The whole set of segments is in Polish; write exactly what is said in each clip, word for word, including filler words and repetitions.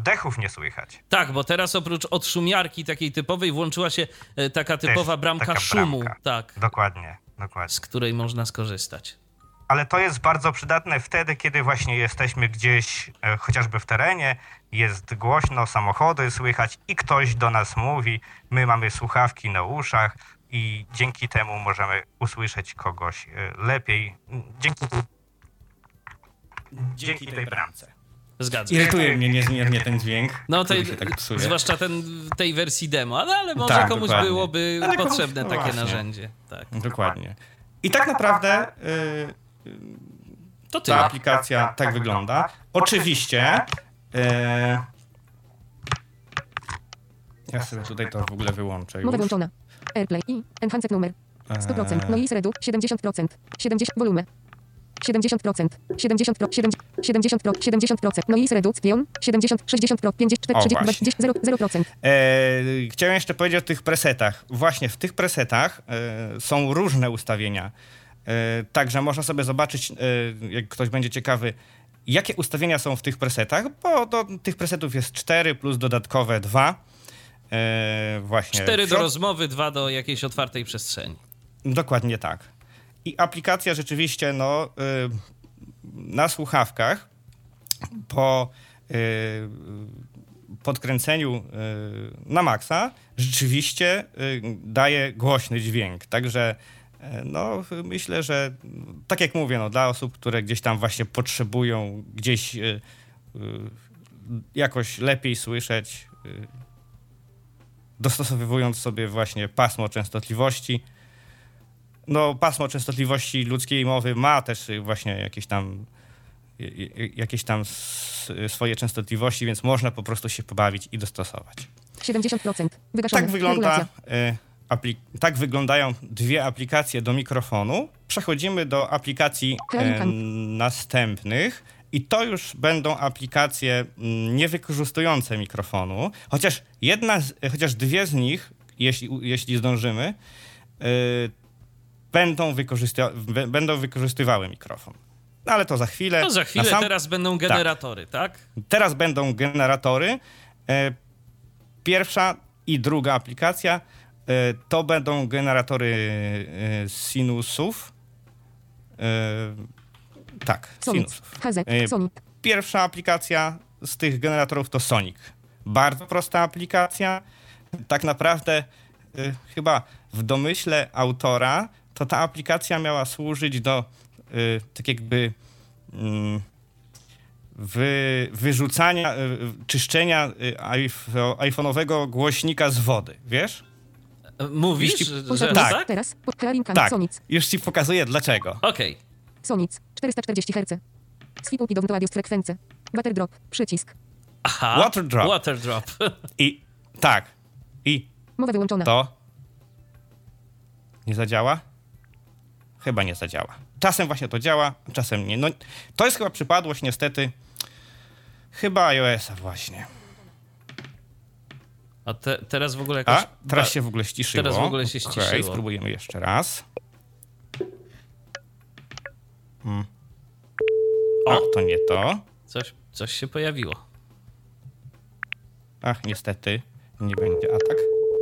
oddechów nie słychać. Tak, bo teraz oprócz odszumiarki takiej typowej włączyła się taka typowa Też bramka taka szumu. bramka. Tak. Dokładnie, dokładnie. Z której można skorzystać. Ale to jest bardzo przydatne wtedy, kiedy właśnie jesteśmy gdzieś, e, chociażby w terenie, jest głośno, samochody słychać i ktoś do nas mówi, my mamy słuchawki na uszach i dzięki temu możemy usłyszeć kogoś e, lepiej. Dzięki, dzięki tej bramce. Zgadzam się. Irytuje mnie niezmiernie ten dźwięk, No który tej, się tak psuje. zwłaszcza ten w tej wersji demo, ale, ale może Tak, komuś dokładnie. byłoby Ale komuś- potrzebne no takie właśnie. narzędzie. Tak. Dokładnie. I tak naprawdę y, To tyle. ta aplikacja tak wygląda. Oczywiście y, ja sobie tutaj to w ogóle wyłączę już. Mowa wyłączona. AirPlay i Enhanced numer. sto procent. Eee. Noise redu siedemdziesiąt procent. siedemdziesiąt volume. siedemdziesiąt procent. siedemdziesiąt pro, siedemdziesiąt pro, siedemdziesiąt procent. Noise redu pion siedemdziesiąt, sześćdziesiąt pro, pięćdziesiąt, O, trzydzieści, właśnie. zero, zero procent. E, chciałem jeszcze powiedzieć o tych presetach. Właśnie w tych presetach e, są różne ustawienia. E, także można sobie zobaczyć, e, jak ktoś będzie ciekawy, jakie ustawienia są w tych presetach, bo do tych presetów jest cztery plus dodatkowe dwa. E, właśnie. Cztery w do środ- rozmowy, dwa do jakiejś otwartej przestrzeni. Dokładnie tak. I aplikacja rzeczywiście no, y, na słuchawkach po y, podkręceniu y, na maksa rzeczywiście y, daje głośny dźwięk. Także y, no, myślę, że tak jak mówię, no, dla osób, które gdzieś tam właśnie potrzebują gdzieś y, y, jakoś lepiej słyszeć, y, dostosowując sobie właśnie pasmo częstotliwości. No, pasmo częstotliwości ludzkiej mowy ma też właśnie jakieś tam, jakieś tam swoje częstotliwości, więc można po prostu się pobawić i dostosować. siedemdziesiąt procent. Wygaszone. Tak wygląda, Regulacja. e, apli- tak wyglądają dwie aplikacje do mikrofonu. Przechodzimy do aplikacji e, następnych i to już będą aplikacje m, niewykorzystujące mikrofonu, chociaż jedna, z, chociaż dwie z nich, jeśli, jeśli zdążymy, e, Będą, wykorzysta- b- będą wykorzystywały mikrofon. No ale to za chwilę. No za chwilę, Na sam- teraz będą generatory, tak? Teraz będą generatory. E, pierwsza i druga aplikacja e, to będą generatory e, sinusów. E, tak, Sonic. sinusów. H Z. E, Sonic. Pierwsza aplikacja z tych generatorów to Sonic. Bardzo prosta aplikacja. Tak naprawdę y, chyba w domyśle autora to ta aplikacja miała służyć do y, tak jakby mm, wy, wyrzucania, y, czyszczenia y, iPhone- iPhone'owego głośnika z wody, wiesz? Mówisz, Jeśli- że, że Ustawienia. tak? Tak. Teraz. Hearing Tak, Sonic. już ci pokazuję dlaczego. Okej. Sonic. czterysta czterdzieści herców. Sweep up do audio frekwencje. Butter drop. Przycisk. Aha. Water drop. Water drop. I tak, i Mowa wyłączona. to nie zadziała? Chyba nie zadziała. Czasem właśnie to działa, czasem nie. No, to jest chyba przypadłość niestety chyba iOS-a właśnie. A te, teraz w ogóle jakoś... A, teraz się w ogóle ściszyło. Teraz w ogóle się Okej, ściszyło. spróbujemy jeszcze raz. Hmm. O, to nie to. Coś, coś się pojawiło. Ach, niestety nie będzie atak.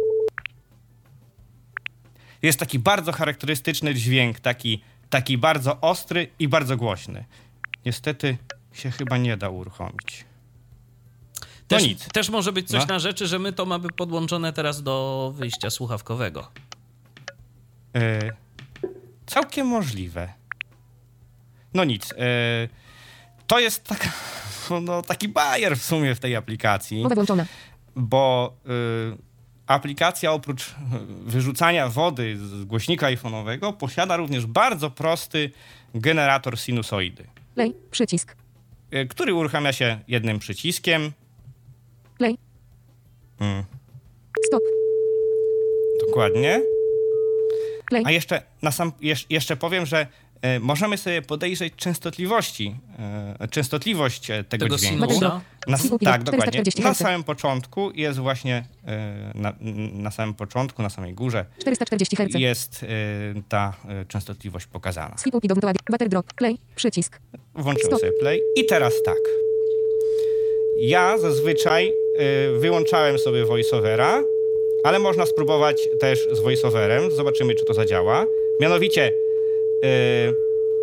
Jest taki bardzo charakterystyczny dźwięk, taki, taki bardzo ostry i bardzo głośny. Niestety się chyba nie da uruchomić. No Też, nic. też może być coś No. na rzeczy, że my to mamy podłączone teraz do wyjścia słuchawkowego. E, całkiem możliwe. No nic. E, to jest taka, no, taki bajer w sumie w tej aplikacji, Mowa wyłączona. bo y, aplikacja oprócz y, wyrzucania wody z głośnika iPhone'owego posiada również bardzo prosty generator sinusoidy, Play. Przycisk. y, który uruchamia się jednym przyciskiem. Play. Mm, Stop. dokładnie. Play. A jeszcze, na sam, jesz, jeszcze powiem, że e, możemy sobie podejrzeć częstotliwości, e, częstotliwość e, tego, Tego dźwięku. sinusa. Na, Sinusa. tak, dokładnie. czterysta czterdzieści Na herców. samym początku jest właśnie, e, na, na samym początku, na samej górze czterysta czterdzieści herców. jest e, ta e, częstotliwość pokazana. Sweep up do audio. Butter drop. Play. Przycisk. Włączymy Stop. sobie play i teraz tak. Ja zazwyczaj y, wyłączałem sobie voiceovera, ale można spróbować też z voiceoverem. Zobaczymy, czy to zadziała. Mianowicie... Y,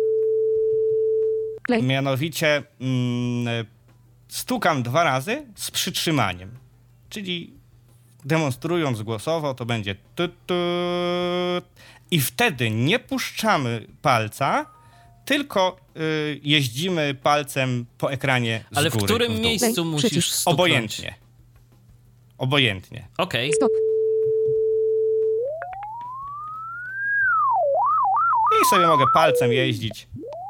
Play. mianowicie mm, stukam dwa razy z przytrzymaniem. Czyli demonstrując głosowo, to będzie tut, tut, i wtedy nie puszczamy palca, tylko y, jeździmy palcem po ekranie z Ale góry w którym w dół. miejscu Play. musisz Przycisk. stuknąć? Obojętnie. Obojętnie. Okej. Stop. I sobie mogę palcem jeździć.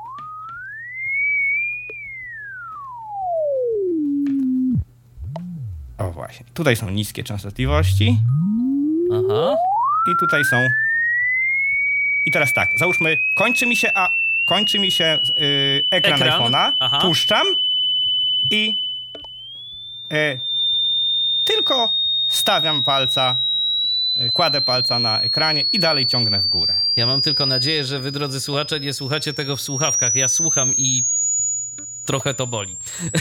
O właśnie. Tutaj są niskie częstotliwości. Aha. I tutaj są. I teraz tak, załóżmy, kończy mi się, a kończy mi się yy, ekran, Ekran? iPhone'a, Aha. puszczam i yy, tylko stawiam palca, yy, kładę palca na ekranie i dalej ciągnę w górę. Ja mam tylko nadzieję, że wy, drodzy słuchacze, nie słuchacie tego w słuchawkach. Ja słucham i trochę to boli.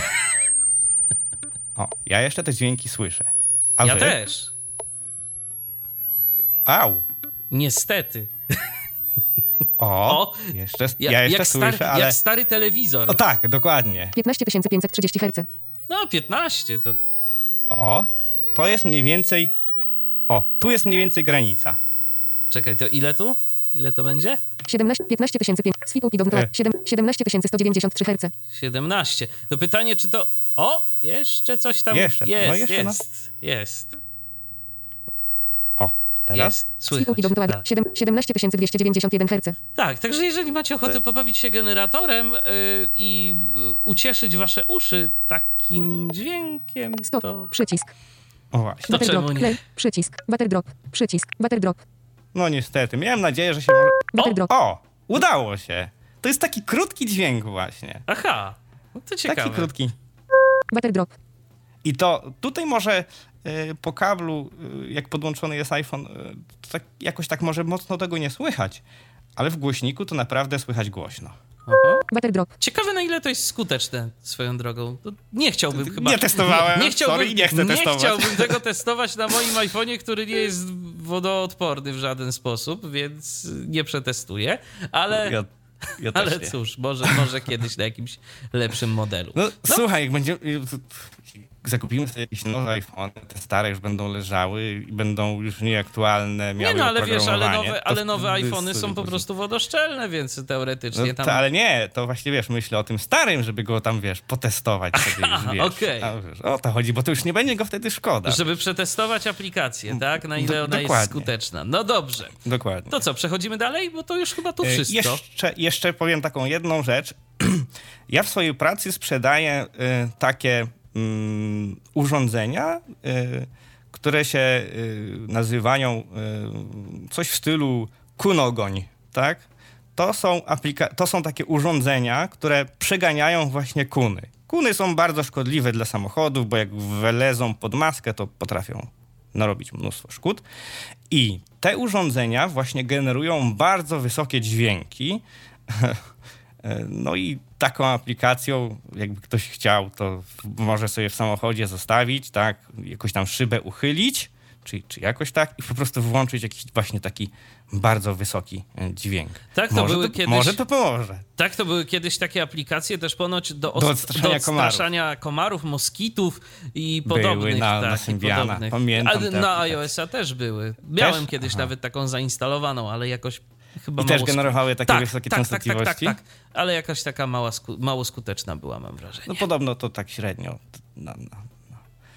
O, ja jeszcze te dźwięki słyszę. A Ja wy? też. Au. Niestety. O, O, jeszcze, Ja, ja jeszcze jak, słyszę, stary, ale... jak stary telewizor. O tak, dokładnie. piętnaście tysięcy pięćset trzydzieści herców. No, piętnaście to... O, to jest mniej więcej... O, tu jest mniej więcej granica. Czekaj, to ile tu? Ile to będzie? siedemnaście, piętnaście tysięcy pięć. Swipu do E. siedemnaście tysięcy sto dziewięćdziesiąt trzy herce. siedemnaście. To pytanie, czy to... O, jeszcze coś tam Jeszcze, no jest, jeszcze, no. jest, jest, O, teraz? jest. Słychać. Swipu do Tak. siedemnaście tysięcy dwieście dziewięćdziesiąt jeden herce. tak, także jeżeli macie ochotę pobawić się generatorem yy, i yy, ucieszyć wasze uszy takim dźwiękiem, Stop. to... Przycisk. O właśnie. To Butter czemu drop. nie? Play. Przycisk. Butter drop. Przycisk. Butter drop. No niestety, miałem nadzieję, że się może... Butter drop. O, udało się. To jest taki krótki dźwięk właśnie. Aha, no to ciekawe. Taki krótki. Butter drop. I to tutaj może y, po kablu, y, jak podłączony jest iPhone, y, to tak, jakoś tak może mocno tego nie słychać, ale w głośniku to naprawdę słychać głośno. Aha. Butter drop. Ciekawe, na ile to jest skuteczne swoją drogą. To nie chciałbym chyba... Nie testowałem, Nie, nie chciałbym, sorry, nie chcę testować. Nie chciałbym tego testować na moim iPhone'ie, który nie jest wodoodporny w żaden sposób, więc nie przetestuję, ale... Ja, ja też Ale nie. cóż, może, może kiedyś na jakimś lepszym modelu. No, słuchaj, jak będziemy... Zakupimy sobie jakieś nowe iPhone, te stare już będą leżały i będą już nieaktualne, miały Nie no, ale wiesz, ale oprogramowanie, nowe, to ale nowe wtedy iPhony są sobie po może- prostu wodoszczelne, więc teoretycznie No, tam... to, ale nie, to właśnie wiesz, myślę o tym starym, żeby go tam, wiesz, potestować sobie już, wiesz. okej. A, wiesz, o to chodzi, bo to już nie będzie go wtedy szkoda. Żeby przetestować aplikację, tak? Na ile Do- ona dokładnie. jest skuteczna. No dobrze. Dokładnie. To co, przechodzimy dalej? Bo to już chyba tu E, wszystko. Jeszcze, jeszcze powiem taką jedną rzecz. Ja w swojej pracy sprzedaję e, takie mm, urządzenia, e, które się e, nazywają e, coś w stylu kunogoń, tak? To są, aplika- to są takie urządzenia, które przeganiają właśnie kuny. Kuny są bardzo szkodliwe dla samochodów, bo jak wylezą pod maskę, to potrafią narobić mnóstwo szkód. I te urządzenia właśnie generują bardzo wysokie dźwięki. No i taką aplikacją, jakby ktoś chciał, to może sobie w samochodzie zostawić, tak, jakąś tam szybę uchylić, czy, czy jakoś tak, i po prostu włączyć jakiś właśnie taki bardzo wysoki e, dźwięk. Tak, to może były to, kiedyś- Może to pomoże. Tak, to były kiedyś takie aplikacje też ponoć do, os- Do odstraszania do odstraszania komarów, moskitów i Były podobnych. na- tak, na i Symbiana. podobnych. Pamiętam Ale te na aplikacje. iOS-a też były. Miałem Też? kiedyś Aha. nawet taką zainstalowaną, ale jakoś chyba I mało też generowały takie tak, wysokie tak, tak, tak, tak, częstotliwości? tak, ale jakaś taka mała sku- mało skuteczna była, mam wrażenie. No podobno to tak średnio. No, no, no.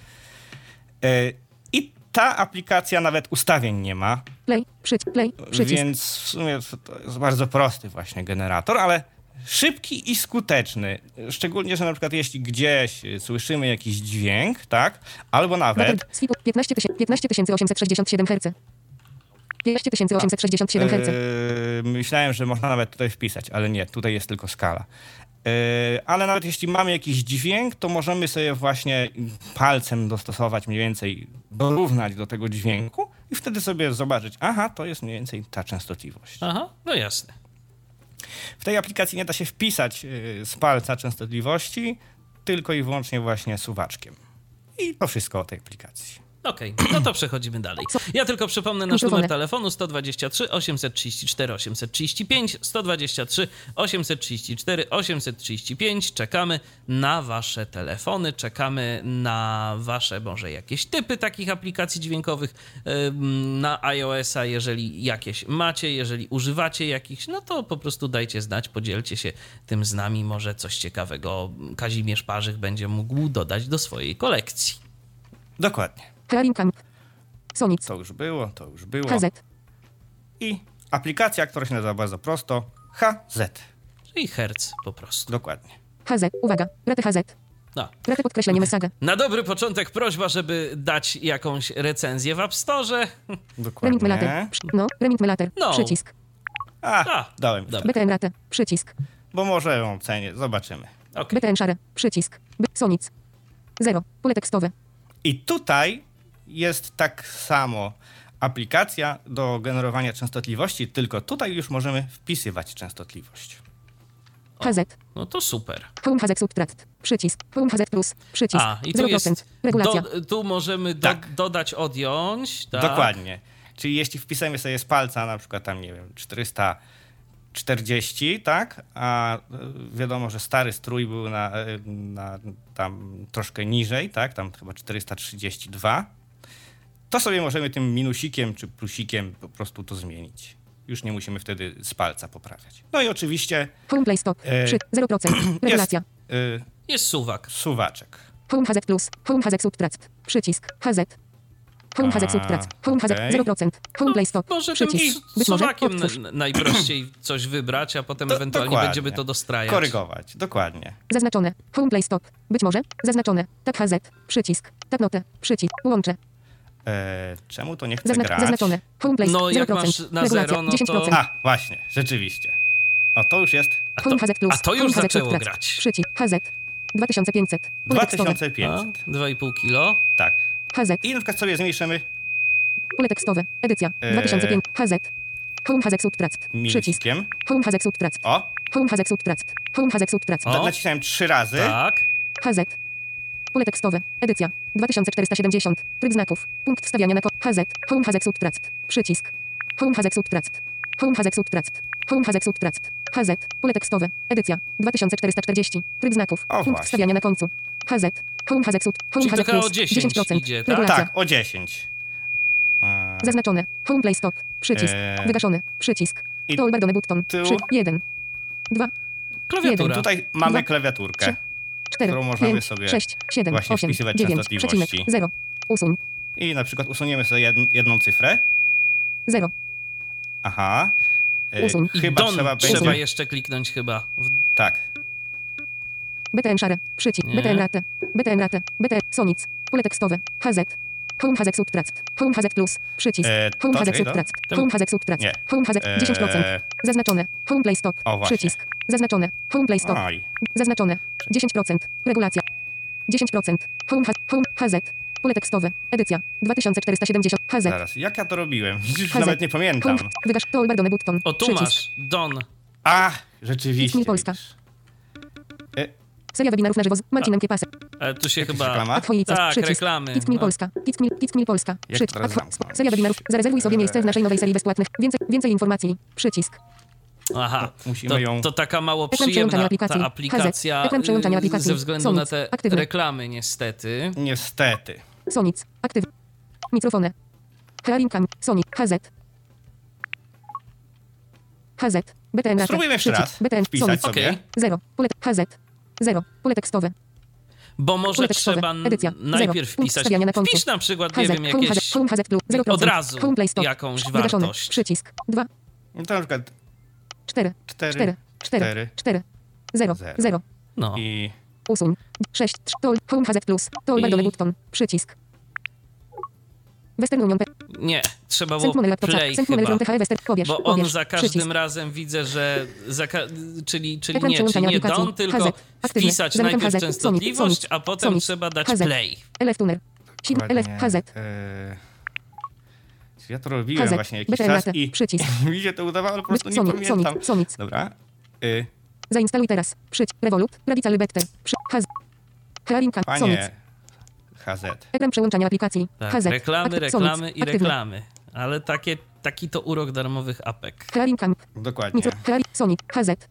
E, I ta aplikacja nawet ustawień nie ma, Play. Przycisk. Play. Przycisk. więc w sumie to jest bardzo prosty właśnie generator, ale szybki i skuteczny. Szczególnie, że na przykład jeśli gdzieś słyszymy jakiś dźwięk, tak, albo nawet... Butter. Swipu piętnaście tysięcy osiemset sześćdziesiąt siedem herce. piętnaście tysięcy osiemset sześćdziesiąt siedem herce. Yy, myślałem, że można nawet tutaj wpisać, ale nie, tutaj jest tylko skala. Yy, ale nawet jeśli mamy jakiś dźwięk, to możemy sobie właśnie palcem dostosować mniej więcej, dorównać do tego dźwięku i wtedy sobie zobaczyć, aha, to jest mniej więcej ta częstotliwość. Aha, no jasne. W tej aplikacji nie da się wpisać yy, z palca częstotliwości, tylko i wyłącznie właśnie suwaczkiem. I to wszystko o tej aplikacji. Okej, okay, no to przechodzimy dalej. Ja tylko przypomnę nasz numer telefonu sto dwadzieścia trzy osiemset trzydzieści cztery osiemset trzydzieści pięć, sto dwadzieścia trzy osiemset trzydzieści cztery osiemset trzydzieści pięć. Czekamy na wasze telefony, czekamy na wasze może jakieś typy takich aplikacji dźwiękowych na iOS-a, jeżeli jakieś macie, jeżeli używacie jakichś, no to po prostu dajcie znać, podzielcie się tym z nami, może coś ciekawego Kazimierz Parzych będzie mógł dodać do swojej kolekcji. Dokładnie. Camp. Sonic. To już było, to już było. H Z. I aplikacja, która się nazywa bardzo prosto H Z. Czyli herc po prostu. Dokładnie. H Z. Uwaga. Ratę H Z. No. Ratę podkreślenie Messaga. Na dobry początek prośba, żeby dać jakąś recenzję w App Store. Dokładnie. Remit Melater. No. Remit Melater. No. Przycisk. A, A, dałem. dobra. B T N Ratę. Przycisk. Bo może ją cenię, zobaczymy. Okay. B T N Share. Przycisk. B Sonic. Zero. Pole tekstowe. I tutaj jest tak samo aplikacja do generowania częstotliwości, tylko tutaj już możemy wpisywać częstotliwość. H Z. No to super. Home H Z Subtract. Przycisk. Home H Z Plus. Przycisk. A, i tu zero procent. jest, Regulacja. do, tu możemy do, Tak. dodać, odjąć. Tak. Dokładnie. Czyli jeśli wpisujemy sobie z palca na przykład tam, nie wiem, czterysta czterdzieści, tak? A wiadomo, że stary strój był na, na tam troszkę niżej, tak? Tam chyba czterysta trzydzieści dwa. To sobie możemy tym minusikiem czy plusikiem po prostu to zmienić. Już nie musimy wtedy z palca poprawiać. No i oczywiście Home Play Stop. E, Przy. zero procent. Regulacja. y, Jest suwak. suwaczek. Home H Z Plus. Home H Z Subtract. Przycisk. H Z. Home H Z A, Subtract. Home H Z okej. zero procent. Home Play Stop. Może tym Przycisk. su- Być może. suwakiem Odtwórz. n- najprościej coś wybrać, a potem Do- ewentualnie dokładnie. będziemy to dostrajać. Korygować, dokładnie. Zaznaczone. Home Play Stop. Być może. Zaznaczone. Tab H Z. Przycisk. Tab Note. Przycisk. Łączę. E, czemu to nie chce Zazna- grać? zaznaczone. Home Play No, zero jak procent. masz na Regulacja. zero, no to- dziesięć procent. A, właśnie, rzeczywiście. O, to już jest A to, Home H Z Plus. a to już Home H Z zaczęło Subtract. grać. Przycisk. H Z. dwa tysiące pięćset. Pole dwa tekstowe. tysiące A, pięćset. dwa i pół kilo. Tak. H Z. I na przykład sobie zmniejszymy Pole tekstowe. Edycja. Eee. dwa tysiące pięćset. H Z. Home H Z Subtract. Przycisk. minuskiem. Home H Z Subtract. O, Home H Z Subtract. Home H Z Subtract. O. nacisnąłem trzy razy. Tak. H Z. Pole tekstowe. Edycja. dwa tysiące czterysta siedemdziesiąt. Tryb znaków. Punkt wstawiania na ko- H Z. Home H Z Subtract. Przycisk. Home H Z Subtract. Home H Z Subtract. Home H Z Subtract. H Z. Pole tekstowe. Edycja. dwa tysiące czterysta czterdzieści. Tryb znaków. O, Punkt właśnie. wstawiania na końcu. H Z. Home H Z Sub. Home Czyli H Z trochę o Plus. dziesięć dziesięć procent. idzie, tak? Regulacja. Tak, o dziesięć. E, Zaznaczone. Home Play Stop. Przycisk. Eee. Wygaszony. Przycisk. I Toolbar dany button. tył. Trzy. jeden. dwa. Klawiatura. tutaj mamy Dwa. klawiaturkę. Trzy. cztery. Którą możemy pięć, sobie sześć. siedem. właśnie osiem. wpisywać dziewięć. częstotliwości. Przecinek. zero. Usuń. I na przykład usuniemy sobie jedn, jedną cyfrę. zero. Aha. E, Usuń. I chyba don trzeba trzeba, będzie... jeszcze kliknąć chyba. W... Tak. B T N Share. Przycisk. Nie. B T N Rate. B T N Rate. B T N Sonic. Pole tekstowe. H Z. Home H Z Subtract. Home H Z Plus. Przycisk. E, Home to H Z czekaj, to? Subtract. To- Home H Z Subtract. Nie. Home H Z E, dziesięć procent. Zaznaczone. Home Play Stop. O, właśnie. Przycisk. Zaznaczone. Home Play Stop. Oj. Zaznaczone. dziesięć procent. Regulacja. dziesięć procent. Home, H- Home H Z. Pole tekstowe. Edycja. dwa tysiące czterysta siedemdziesiąt. H Z. Zaraz, jak ja to robiłem? Już H Z. nawet nie pamiętam. Home. Wygasz. Toolbar dany button. O, tu Przycisk. masz. Don. A, rzeczywiście. Kicks Polska. widzisz. E, Seria webinarów na żywo z Marcinem Kiepasem. Ale tu się Jakaś chyba... reklama? Atwoice. Tak, Przycisk. reklamy. Kickmill No. Polska. Kickmill, Kickmill Polska. Jak Przycisk. teraz Atwo- zamknąć? Seria webinarów. Zarezerwuj sobie miejsce w naszej nowej serii bezpłatnych. Więcej, więcej informacji. Przycisk. Aha, Musimy to, ją- to taka mało Ekran przyjemna przełączania aplikacji. ta aplikacja H Z. Ekran przełączania y, aplikacji. ze względu Sonic. na te Aktywny. reklamy niestety. Niestety. Sonic. Aktyw. Mikrofony. Hearing cam. Sonic. H Z. H Z. B T N. Spróbujmy jeszcze raz B T N. wpisać Sonic. sobie. Okej. zero. Pole. H Z. zero. Pole tekstowe. Bo może Pole tekstowe. trzeba n- Edycja. najpierw Zero. Punkt wpisać, wstawiania na końcu. wpisz na przykład, H nie Z. wiem, Home H Z. jakieś Home H Z Plus. zero procent. od razu Home Play Stop. jakąś Wygaszony. wartość. Przycisk. dwa. No to na przykład cztery. cztery, cztery. cztery. cztery. zero. Zero. zero. No. i Usuń. sześć. Tool. Home H Z Plus. Toolbar I- dany button. Przycisk. Western Union. P. Nie, trzeba było Send numer laptopa. play Send numer chyba. from T H Western. Pobierz. Bo on pobierz. za każdym Przycisk. razem widzę, że za ka- czyli, czyli Ekran nie, czyli przełączania nie aplikacji. don, tylko H Z. Aktywny. wpisać Zamykam najpierw H Z. częstotliwość, Sonic. a potem Sonic. trzeba dać H Z. play. L F Tuner. Sim. L F. H Z. E, ja to robiłem H Z. właśnie jakiś B T N czas Rate. i Przycisk. mi się to udawało, ale po prostu nie Sonic. pamiętam. Sonic. Sonic. Dobra. Y, Zainstaluj teraz. Przyć. Revolut. Radical Better. Przy. H Z. Hearing Camp. Sonic. Panie H Z. Ekran przełączania aplikacji. Tak, H Z. reklamy, Akt- reklamy Sonic. i Aktywny. reklamy. Ale takie, taki to urok darmowych apek. Hearing Camp. Dokładnie. Nitro. Hearing. Sonic. H Z.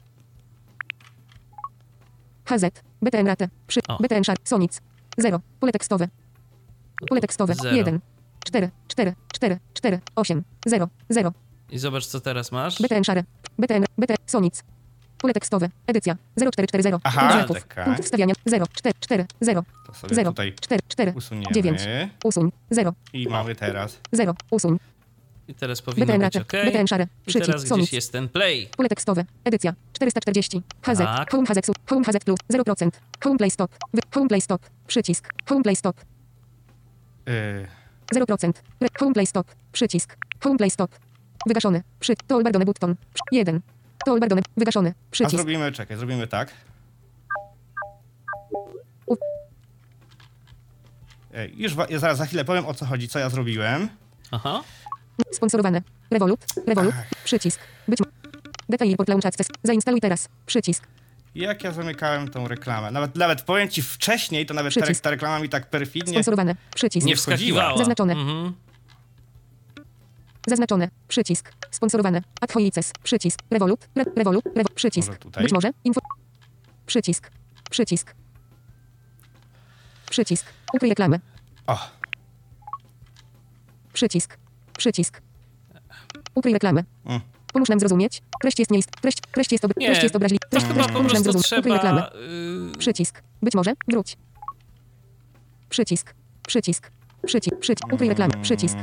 H Z. B T N Rate. Przy. O. B T N Share. Sonic. zero. Pole tekstowe. Pole tekstowe. Zero. jeden. cztery. cztery. cztery. cztery. osiem. zero. zero. I zobacz, co teraz masz. B T N Share. B T N. B T. Sonic. Pole tekstowe. Edycja. zero cztery cztery zero. Aha, Punkt znaków. taka. Punkt wstawiania. zero. cztery. cztery. zero. To sobie zero. tutaj cztery. cztery. usuniemy. dziewięć. Usuń. zero. I mamy teraz. zero. Usuń. I teraz B powinno T N być Rate. OK. B T N Share. I Przycisk. teraz Sonic. gdzieś jest ten play. Pole tekstowe. Edycja. czterysta czterdzieści. H Z. Tak. Home H Z. Sub. Home H Z plus. zero procent. Home Play Stop. Wy. Home Play Stop. Przycisk. Home Play Stop. Yy, zero procent. Re. Home Play Stop. Przycisk. Home Play Stop. Wygaszony. Przy. Toolbardone button. jeden. Toolbardone. Wygaszony. a Przycisk. zrobimy, czekaj, zrobimy tak. U- Yy, Już wa- ja zaraz za chwilę powiem, o co chodzi, co ja zrobiłem. Aha. Sponsorowane. Revolut. Revolut. Przycisk. Być może. Detail port launch access. Zainstaluj teraz. Przycisk. Jak ja zamykałem tą reklamę. Nawet, nawet powiem ci wcześniej, to nawet ta, Przycisk. ta reklama mi tak perfidnie... Sponsorowane. Przycisk. Nie wchodziła. wskakiwała. Zaznaczone. Mhm. Zaznaczone. Przycisk. Sponsorowane. Adhoices. Przycisk. Revolut. Re, Revolut. Revo, przycisk. Może tutaj? Być może. Info. Przycisk. Przycisk. Przycisk. Ukryj reklamę. O, Przycisk. Przycisk. Ukryj reklamę. Mm. Pomóż nam zrozumieć. Treść jest nieist. Treść, treść jest, ob... Nie, treść jest obraźliwa. To Treść, chyba treść, po pomóż nam prostu zrozumieć. Ukryj reklamę. trzeba... Yy, Przycisk. Być może. Wróć. Przycisk. Przycisk. Przycisk. Przycisk. Ukryj reklamę. Przycisk.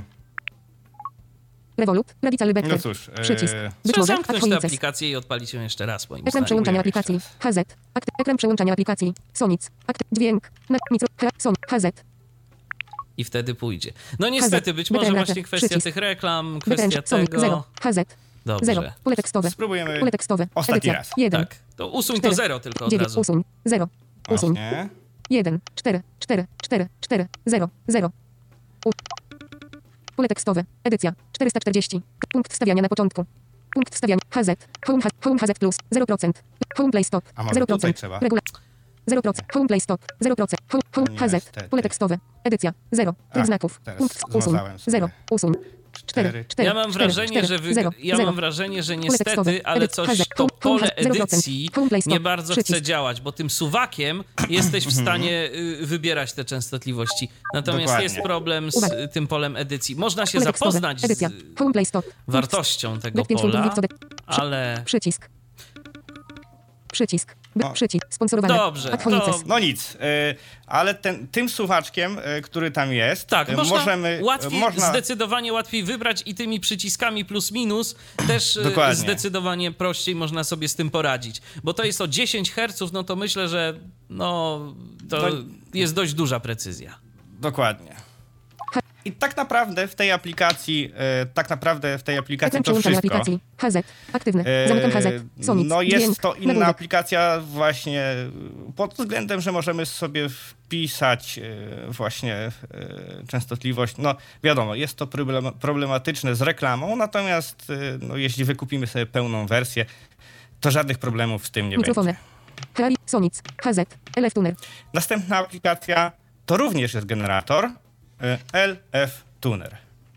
Revolut. Radical Becker. no cóż. Yy, Przycisk. Być trzeba może. zamknąć tę Adhoices. aplikację i odpalić ją jeszcze raz, moim Ekran zdaniem. przełączania Spróbujemy aplikacji. jeszcze H Z. Akt, ekran przełączania aplikacji. Sonic. Akt, dźwięk. Na, nitro. H, son, H Z. I wtedy pójdzie. No niestety, być może Wytęgate. właśnie kwestia Przycisk. tych reklam, Wytęż. kwestia Sonic. tego... zero. H Z. Dobrze. zero. Pole tekstowe. Spróbujemy Pole tekstowe. ostatni Edycja. raz. jeden. Tak. To usuń to cztery, zero tylko od dziewięć. razu. Usuń. zero. Usuń. Właśnie. jeden. cztery. cztery. cztery. cztery. zero. zero. U. Pole tekstowe. Edycja. czterysta czterdzieści. Punkt wstawiania na początku. Punkt wstawiania. H Z. Home, H, home H Z plus. zero procent. Home Play Stop. A może zero tutaj procent. trzeba? Regula. zero procent. Home Play Stop. zero procent. Home, home No H Z. niestety. Pole tekstowe. Edycja. zero. Tryb A, znaków. teraz Punkt usuń. zmazałem sobie. zero. Usuń. cztery. Cztery. cztery. Ja mam cztery, wrażenie, cztery, że wy... zero, ja zero. mam wrażenie, że Pole tekstowe. niestety, ale Edycja. coś H Z. to Home, home, pole zero procent. edycji Home Play Stop. nie bardzo chce Przycisk. działać, bo tym suwakiem jesteś w stanie y, wybierać te częstotliwości. Natomiast Dokładnie. jest problem z Uwaga. y, tym polem edycji. Można się Pole tekstowe. zapoznać Edycja. z Home Play Stop. wartością tego Web pięć pola, punktów wicode- ale... Przycisk. Przycisk. B, O. przycisk. Sponsorowane. Dobrze, Adhoices. to- No nic, y, ale ten, tym suwaczkiem, y, który tam jest, Tak, y, można możemy... łatwiej, można, zdecydowanie łatwiej wybrać i tymi przyciskami plus minus też y, Dokładnie. zdecydowanie prościej można sobie z tym poradzić. Bo to jest o dziesięć herców, no to myślę, że no, to No- jest dość duża precyzja. Dokładnie. I tak naprawdę w tej aplikacji, e, tak naprawdę w tej aplikacji Ekran to przełączania wszystko. aplikacji. H Z. Aktywny. E, Zamykam H Z. Sonic. No jest Dźwięk. to inna Nagłówek. aplikacja właśnie pod względem, że możemy sobie wpisać e, właśnie e, częstotliwość. No wiadomo, jest to problem, problematyczne z reklamą, natomiast e, no, jeśli wykupimy sobie pełną wersję, to żadnych problemów z tym nie Mikrofony. będzie. Heari. Sonic. H Z. L F Tuner. Następna aplikacja to również jest generator e, L F Tuner.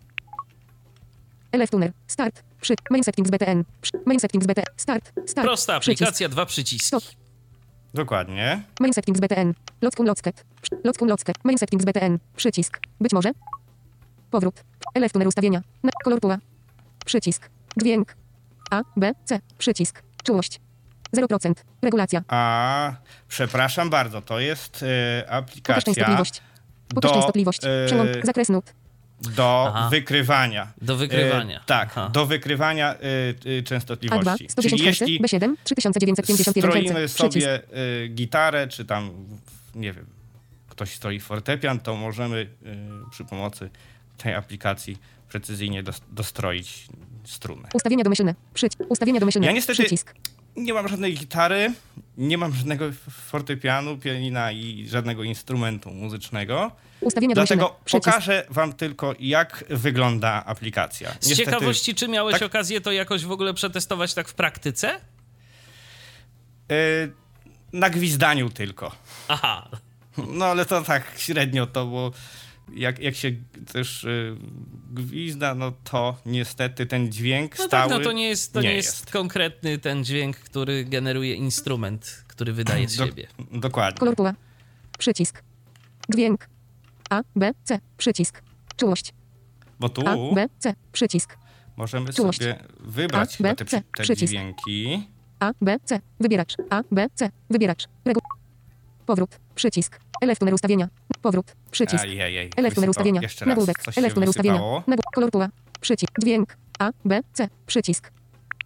L F Tuner. Start. Przy. Main settings B T N. Przy. Main settings B T N. Start. Start. Prosta Przycisk. aplikacja, dwa przyciski. Stop. Dokładnie. Main settings B T N. Lockum locket. Przy. Lockum locket. Main settings B T N. Przycisk. Być może. Powrót. L F Tuner ustawienia. Na. Kolor pula. Przycisk. Dźwięk. A, B, C. Przycisk. Czułość. zero procent. Regulacja. A, przepraszam bardzo, to jest e, Pokaż aplikacja częstotliwość. Pokaż do, częstotliwość. e, Przełącz. Zakres nut. do Aha. wykrywania. Do wykrywania. E, tak, Aha. do wykrywania e, e, A dwa. częstotliwości. sto dziesięć Czyli Hz. jeśli B siedem. trzy tysiące dziewięćset pięćdziesiąt jeden stroimy Hz. Przycisk. sobie e, gitarę, czy tam, nie wiem, ktoś stroi fortepian, to możemy e, przy pomocy tej aplikacji precyzyjnie dos- dostroić strunę. Ustawienia domyślne. Przycisk. Ustawienia domyślne. Ja niestety- Przycisk. Nie mam żadnej gitary, nie mam żadnego fortepianu, pianina i żadnego instrumentu muzycznego. Ustawienia domyślne. Dlatego Przycisk. pokażę wam tylko, jak wygląda aplikacja. Z Niestety, ciekawości, czy miałeś tak- okazję to jakoś w ogóle przetestować tak w praktyce? y, na gwizdaniu tylko. Aha. No ale to tak średnio to, bo jak, jak się też y, gwizda, no to niestety ten dźwięk no stały tak, no to nie jest, to nie nie jest, jest konkretny ten dźwięk, który generuje instrument, który wydaje z Do, siebie. Dokładnie. Kolor pula. Przycisk. Dźwięk. A, B, C. Przycisk. Czułość. Bo tu A, B, C. Przycisk. możemy Czułość. sobie wybrać A, chyba B, te, C. te Przycisk. dźwięki. A, B, C. Wybieracz. A, B, C. Wybieracz. Regu... Powrót. Przycisk. Elef numer ustawienia. Powrót. Przycisk. Ajajaj, Elef numer ustawienia. Jeszcze raz, Nagłówek. coś się Elef numer ustawienia. wysypało. Nagł... Kolor pula. Przycisk. Dźwięk. A, B, C. Przycisk.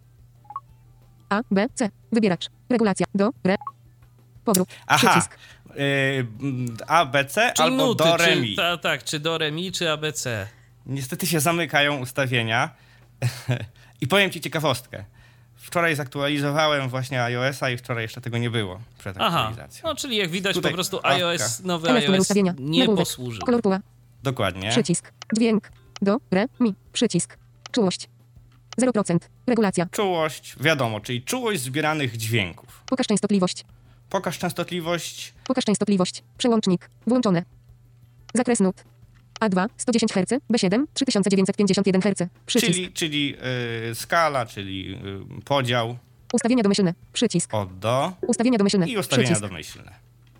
A, B, C. Wybieracz. Regulacja. Do, re. Powrót. Aha. Przycisk. Y, A, B, C Czyli albo nuty, do, czy, re, mi. ta, tak, czy do, re, mi, czy A, B, C. Niestety się zamykają ustawienia. I powiem ci ciekawostkę. Wczoraj zaktualizowałem właśnie iOS-a i wczoraj jeszcze tego nie było przed Aha, aktualizacją. no czyli jak widać Tutaj po prostu kawka. iOS, nowy Elef numer iOS ustawienia. nie Nagłówek. posłużył. Kolor pula. Dokładnie. Przycisk. Dźwięk. Do, re, mi. Przycisk. Czułość. zero procent. Regulacja. Czułość, wiadomo, czyli czułość zbieranych dźwięków. Pokaż częstotliwość. Pokaż częstotliwość. Pokaż częstotliwość. Przełącznik. Włączone. Zakres nut. A dwa. sto dziesięć herców. B siedem. trzy tysiące dziewięćset pięćdziesiąt jeden herców. Przycisk. Czyli, czyli y, skala, czyli y, podział Ustawienia domyślne. Przycisk. od do Ustawienia domyślne. i ustawienia Przycisk. domyślne.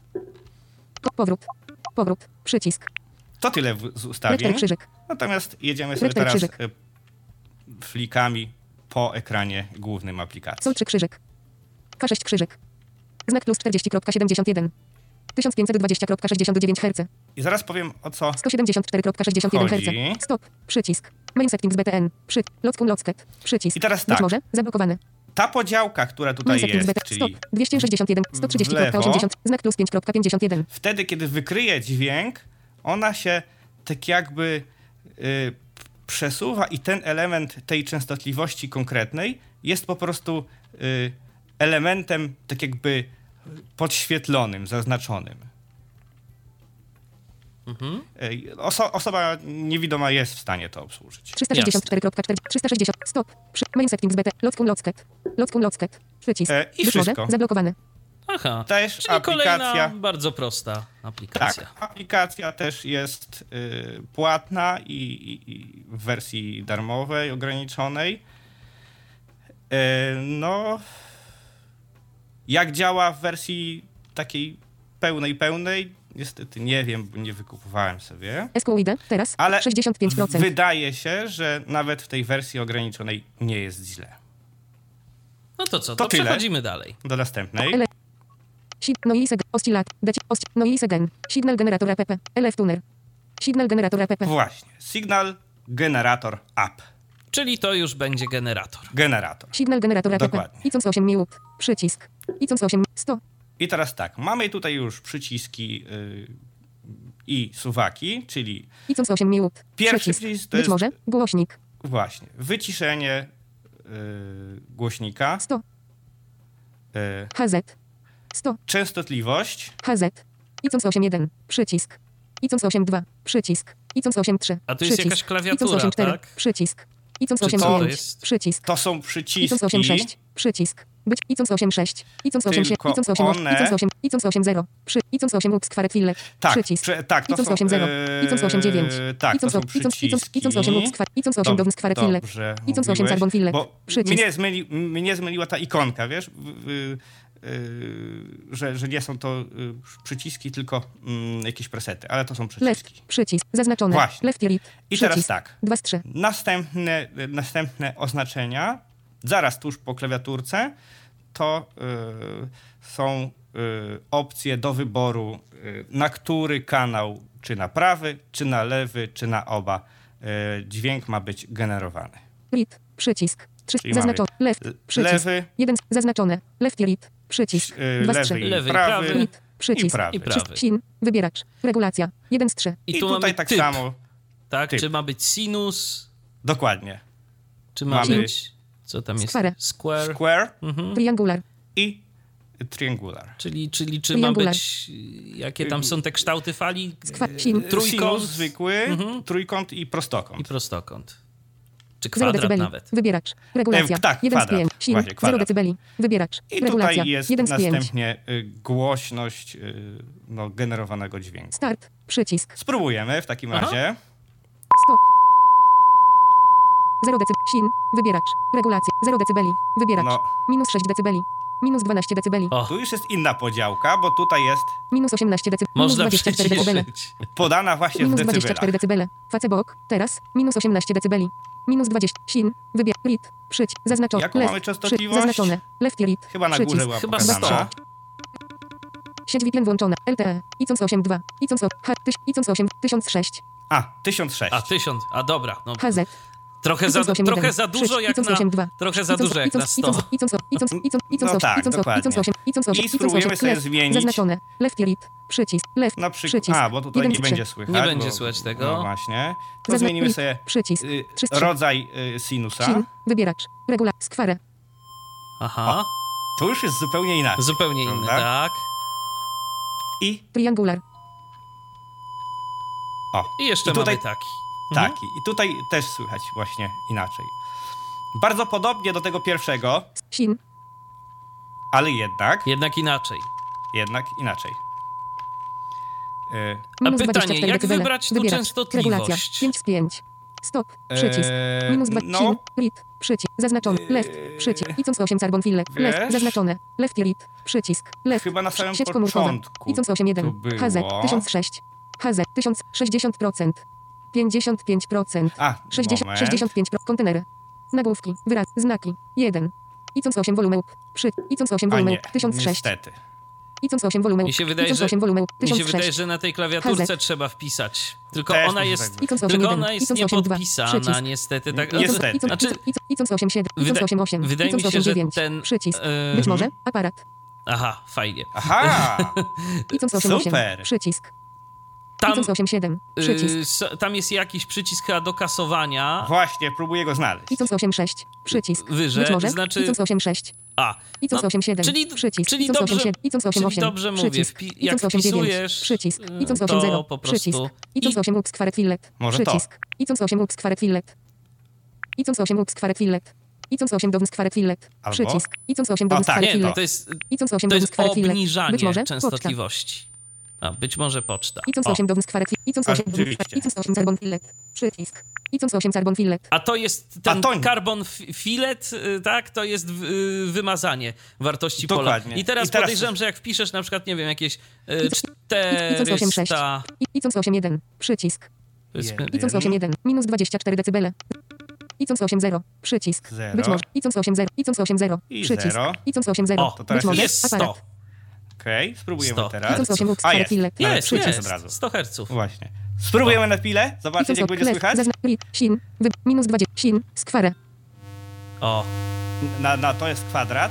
Po- Powrót. Powrót. Przycisk. To tyle w, z Rektor ustawień. krzyżyk. Natomiast jedziemy sobie Rektor teraz krzyżyk. y, flikami po ekranie głównym aplikacji. Sol trzy krzyżyk. K sześć krzyżyk. Znak plus czterdzieści przecinek siedemdziesiąt jeden. tysiąc pięćset dwadzieścia przecinek sześćdziesiąt dziewięć herców. I zaraz powiem o co sto siedemdziesiąt cztery przecinek sześćdziesiąt jeden Chodzi. herców. Stop. Przycisk. Main settings B T N. Przy. Lockun locket. Przycisk. I teraz Być tak. może. Zablokowany. Ta podziałka, która tutaj Main settings B jest, T N. czyli Stop. dwieście sześćdziesiąt jeden. sto trzydzieści w lewo. przecinek osiemdziesiąt. Znak plus pięć przecinek pięćdziesiąt jeden. wtedy, kiedy wykryje dźwięk, ona się tak jakby y, przesuwa i ten element tej częstotliwości konkretnej jest po prostu y, elementem tak jakby podświetlonym, zaznaczonym. Mhm. Y, oso- osoba niewidoma jest w stanie to obsłużyć. trzysta sześćdziesiąt cztery przecinek czterdzieści. trzysta sześćdziesiąt. Stop. Przy. Main settings B T. Lockun locket. Lockun locket. Przycisk. E, i Być może. wszystko. Zablokowany. Aha, Też czyli aplikacja. kolejna bardzo prosta aplikacja. Tak, aplikacja też jest y, płatna i, i, i w wersji darmowej, ograniczonej. Y, no, jak działa w wersji takiej pełnej, pełnej, niestety nie wiem, bo nie wykupowałem sobie. S Q I D. Teraz. Ale sześćdziesiąt pięć procent. wydaje się, że nawet w tej wersji ograniczonej nie jest źle. No to co, To to, tyle. przechodzimy dalej. Do następnej. Ele- Si- Noise oscillat. Deci- ost- Noise gen. Signal generator app. L F tuner. Signal generator app. Właśnie. Signal Generator App. Czyli to już będzie generator. Generator. Signal generator app. Dokładnie. I co osiem minut. Przycisk. I co osiem. sto. I teraz tak, mamy tutaj już przyciski yy, i suwaki, czyli I co osiem minut. Pierwszy Przycisk. przycisk to Być jest- może. Głośnik. właśnie wyciszenie yy, głośnika, sto. yy, H Z. sto. częstotliwość, H Z. I co osiem jeden. Przycisk. I co osiem dwa. Przycisk. I co osiem trzy. A tu jest Przycisk. jakaś klawiatura, I co osiem cztery. tak? Przycisk. I co Czy osiem to pięć. jest- Przycisk. to są I co przyciski, osiem sześć. Przycisk. Być. I co osiem sześć. I co osiem Tylko I co osiem one- I co osiem I co osiem zero. Przy. I co osiem Ux kwarek fillet. tak, Przycisk. prze, tak, I to co są, osiem zero. I co osiem dziewięć. yy, tak, I co to są I co I co przyciski. I co osiem Ux kwarek. I co osiem Dob- downs kwarek fillet. Dobrze I co osiem mówiłeś, carbon fillet. bo Przycisk. mnie, zmyli, mnie zmyliła ta ikonka, wiesz, w- w- yy, że, że nie są to yy, przyciski, tylko mm, jakieś presety, ale to są przyciski. Left. Przycisk. Zaznaczone. Właśnie. Left i right. I teraz Przycisk. tak. dwa z trzy. Następne, następne oznaczenia, zaraz tuż po klawiaturce, to y, są y, opcje do wyboru, y, na który kanał, czy na prawy, czy na lewy, czy na oba, y, dźwięk ma być generowany. Right. Przycisk. trzy. Czyli Zaznaczone. Left. L- Przycisk. lewy, jeden. Zaznaczone. Left i right. Przycisk. y, dwa z lewy trzy. i Lewy i prawy, prawy. Right. i Przycisk. prawy. I prawy. Przycisk. Sin. Wybieracz. Regulacja. jeden z trzy. I, I tu tutaj mamy tak typ, samo, tak? typ. Czy ma być sinus, dokładnie. czy ma Mamy- być, co tam jest? Square. Square. Square Mhm. Triangular. i triangular. Czyli, czyli czy ma Triangular. być, jakie tam są te kształty fali? Skwa- sin. Trójkąt. Sinus zwykły, Mhm. trójkąt i prostokąt. I prostokąt. Czy zero kwadrat decybeli. nawet. Wybieracz. Regulacja. E, tak, jeden z kwadrat. pięć. Sin. Właśnie, kwadrat. zero decybeli. Wybieracz. I Regulacja. tutaj jest jeden z pięć. następnie y, głośność y, no, generowanego dźwięku. Start. Przycisk. Spróbujemy w takim Aha. razie. Stop. zero decybeli. Sin. Wybieracz. Regulacja. zero decybeli. Wybieracz. No, Minus sześć decybeli. Minus dwanaście decybeli. O, tu już jest inna podziałka, bo tutaj jest Minus osiemnaście decybeli. Minus można dwadzieścia cztery decybele. przyciszyć. podana właśnie w Minus dwadzieścia cztery decybelach. decybele. Facebook. Teraz. Minus osiemnaście decybeli. Minus dwadzieścia. Sin. Wybier. Read. Przyć. Zaznaczone. Jaką Left. mamy Przyć. częstotliwość? Zaznaczone. Left i read. Chyba na Przycisk. górze była Chyba pokazana. sto. Sieć V P N włączona. L T E. Icons osiem dwa. Icons o. H. Tyś. Icons osiem. tysiąc sześć. A, tysiąc sześć. A, tysiąc. A dobra. No, H Z. trochę, za, Icons osiem trochę jeden. za dużo Przyć. jak Icons na... osiem dwa. Trochę za Icons- dużo jak na Icons- sto. Icons- Icons o- Icons- Icons- Icons No o- tak, Icons o- dokładnie. Icons osiem. Icons osiem. I Icons spróbujemy osiem. sobie Left. zmienić. Zaznaczone. Left i read. Przycisk. Left. Na przykład. Przycisk. A, bo tutaj jeden nie z trzy. będzie słychać. Nie będzie bo, słychać tego. No właśnie. To Zazna- zmienimy read. sobie Przycisk. y, trzy z trzy. rodzaj y, sinusa. Sin. Wybieracz. Regula. Skwarę. Aha. To już jest zupełnie inaczej. Zupełnie inny, Prawda? tak. I Triangular. o. I jeszcze I tutaj, mamy taki. Mhm. taki. I tutaj też słychać właśnie inaczej. Bardzo podobnie do tego pierwszego, Sin. ale jednak, Jednak inaczej. jednak inaczej. Y, A Minus pytanie, dwadzieścia cztery jak decybele. wybrać tu Wybieracz. częstotliwość? Regulacja. pięć z pięć. Stop. Przycisk. Eee, Minus dwa. no. Sin. Read. Przycisk. Zaznaczony. Left. Przycisk. Icons osiem. Carbon file. Left. Wiesz? Zaznaczone. Left i read. Przycisk. Left. Chyba na samym Sieć komórkowa. początku Icons osiem jeden. to było. H Z tysiąc sześć. H Z tysiąc sześćdziesiąt procent. pięćdziesiąt pięć procent. A, sześćdziesiąt, moment. sześćdziesiąt pięć procent. Kontenery. Nagłówki. Wyraz. Znaki. jeden. Icons osiem wolumeł. Przy. Icons osiem A wolumeł. nie, tysiąc sześć. niestety. Icons osiem wolumeł. Mi się wydaje, Icons że- osiem wolumeł. Mi tysiąc się wydaje, sześć. że na tej klawiaturce H Z. trzeba wpisać. Tylko Też ona mi się jest, tak Icons osiem tylko jeden. ona jest Icons osiem dwa. niepodpisana, Przycisk. niestety. Tak, Nie- Niestety. Icons, Znaczy, Icons, Icons osiem siedem. Icons wyda- osiem osiem. wydaje mi Icons się, osiem że dziewięć. ten, Przycisk. e, Być może. Aparat. Aha, fajnie. Aha! Icons osiem osiem. Super. Przycisk. Tam, Icons osiem siedem. Przycisk. y, s- tam jest jakiś przycisk chyba do kasowania. Właśnie, próbuję go znaleźć. Icons osiem sześć. Przycisk. Wyżej, Być może. znaczy- Icons osiem sześć. A, Icons no, osiem siedem. czyli, Przycisk. czyli Icons dobrze, osiem siedem. Icons osiem czyli osiem. dobrze mówię, Przycisk. wpi- jak Icons osiem dziewięć. wpisujesz, Przycisk. y, Icons osiem zero. to po prostu... Przycisk. Icons i- osiem ux kwarek fillet. Może to. Przycisk. Icons osiem ux kwarek fillet. Icons osiem ux kwarek fillet. Icons osiem downs kwarek fillet. Albo? Przycisk. Icons osiem O, downs tak, kwarek Nie, fillet. no, to jest, Icons osiem to downs jest kwarek fillet. obniżanie Być może. Poczta. częstotliwości. A, być może poczta. Icons O. osiem downs kwarek fillet. Icons osiem Oczywiście. Icons osiem carbon fillet. Przycisk. Icons osiem carbon fillet. A to jest ten A to nie. carbon fi- filet, y, tak? To jest y, wymazanie wartości pola. Dokładnie. I teraz, I teraz- podejrzewam, że jak wpiszesz na przykład, nie wiem, jakieś y, Icons osiem sześć. czterysta... Icons osiem jeden. Przycisk. powiedzmy, Jeden. Icons osiem jeden. Minus dwadzieścia cztery decybele. Icons osiem zero. Przycisk. Zero. Być może. Icons osiem zero. Icons osiem zero. I Przycisk. zero. Icons osiem O, zero. to teraz Być może. jest sto. Aparat. Okej, spróbujemy sto. teraz. Icons osiem ux A, kwarek jest. fillet. Jest, Przycisk jest, od razu. sto herców. Właśnie. Spróbujemy na chwilę, zobaczyć Icons jak o- będzie left. słychać. Zazna- read. Sin. Wy. Minus dwadzieścia. Sin. Skwarę. O, Na, na to jest kwadrat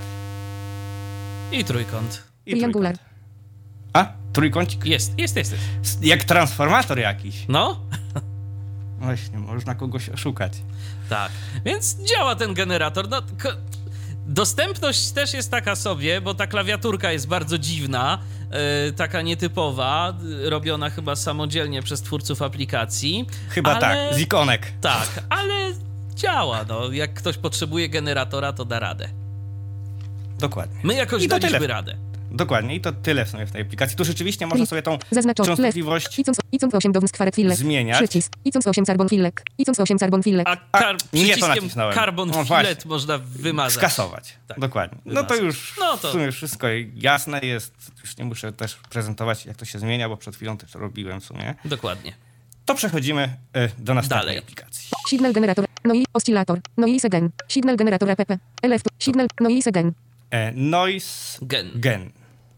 i trójkąt. i Triangular. trójkąt. A, trójkącik. Jest, jest, jest. jest. S- Jak transformator jakiś. No, Właśnie, można kogoś oszukać. tak. Więc działa ten generator. No, ko- dostępność też jest taka sobie, bo ta klawiaturka jest bardzo dziwna, yy, taka nietypowa, yy, robiona chyba samodzielnie przez twórców aplikacji. Chyba ale... tak, z ikonek. Tak, ale działa, no. Jak ktoś potrzebuje generatora, to da radę. Dokładnie. My jakoś I to daliśmy tyle. radę. Dokładnie, i to tyle w sumie w tej aplikacji. Tu rzeczywiście można sobie tą Zaznaczony. Left. częstotliwość Icons, icons osiem downs kwarek fillet. zmieniać. Przycisk. Icons osiem carbon fillet. Icons osiem carbon fillet. A, A, kar- nie to przyciskiem nacisnąłem. carbon No filet właśnie. można wymazać. Skasować. Tak. Dokładnie. No to Wymazać. już No to- w sumie wszystko jasne jest. Już nie muszę też prezentować, jak to się zmienia, bo przed chwilą też to robiłem w sumie. Dokładnie. To przechodzimy y, do następnej Dalej. aplikacji. Signal generator. Noise oscillator. Noise again. Signal generator app. L F. Signal. Noise again. E, noise Gen. gen.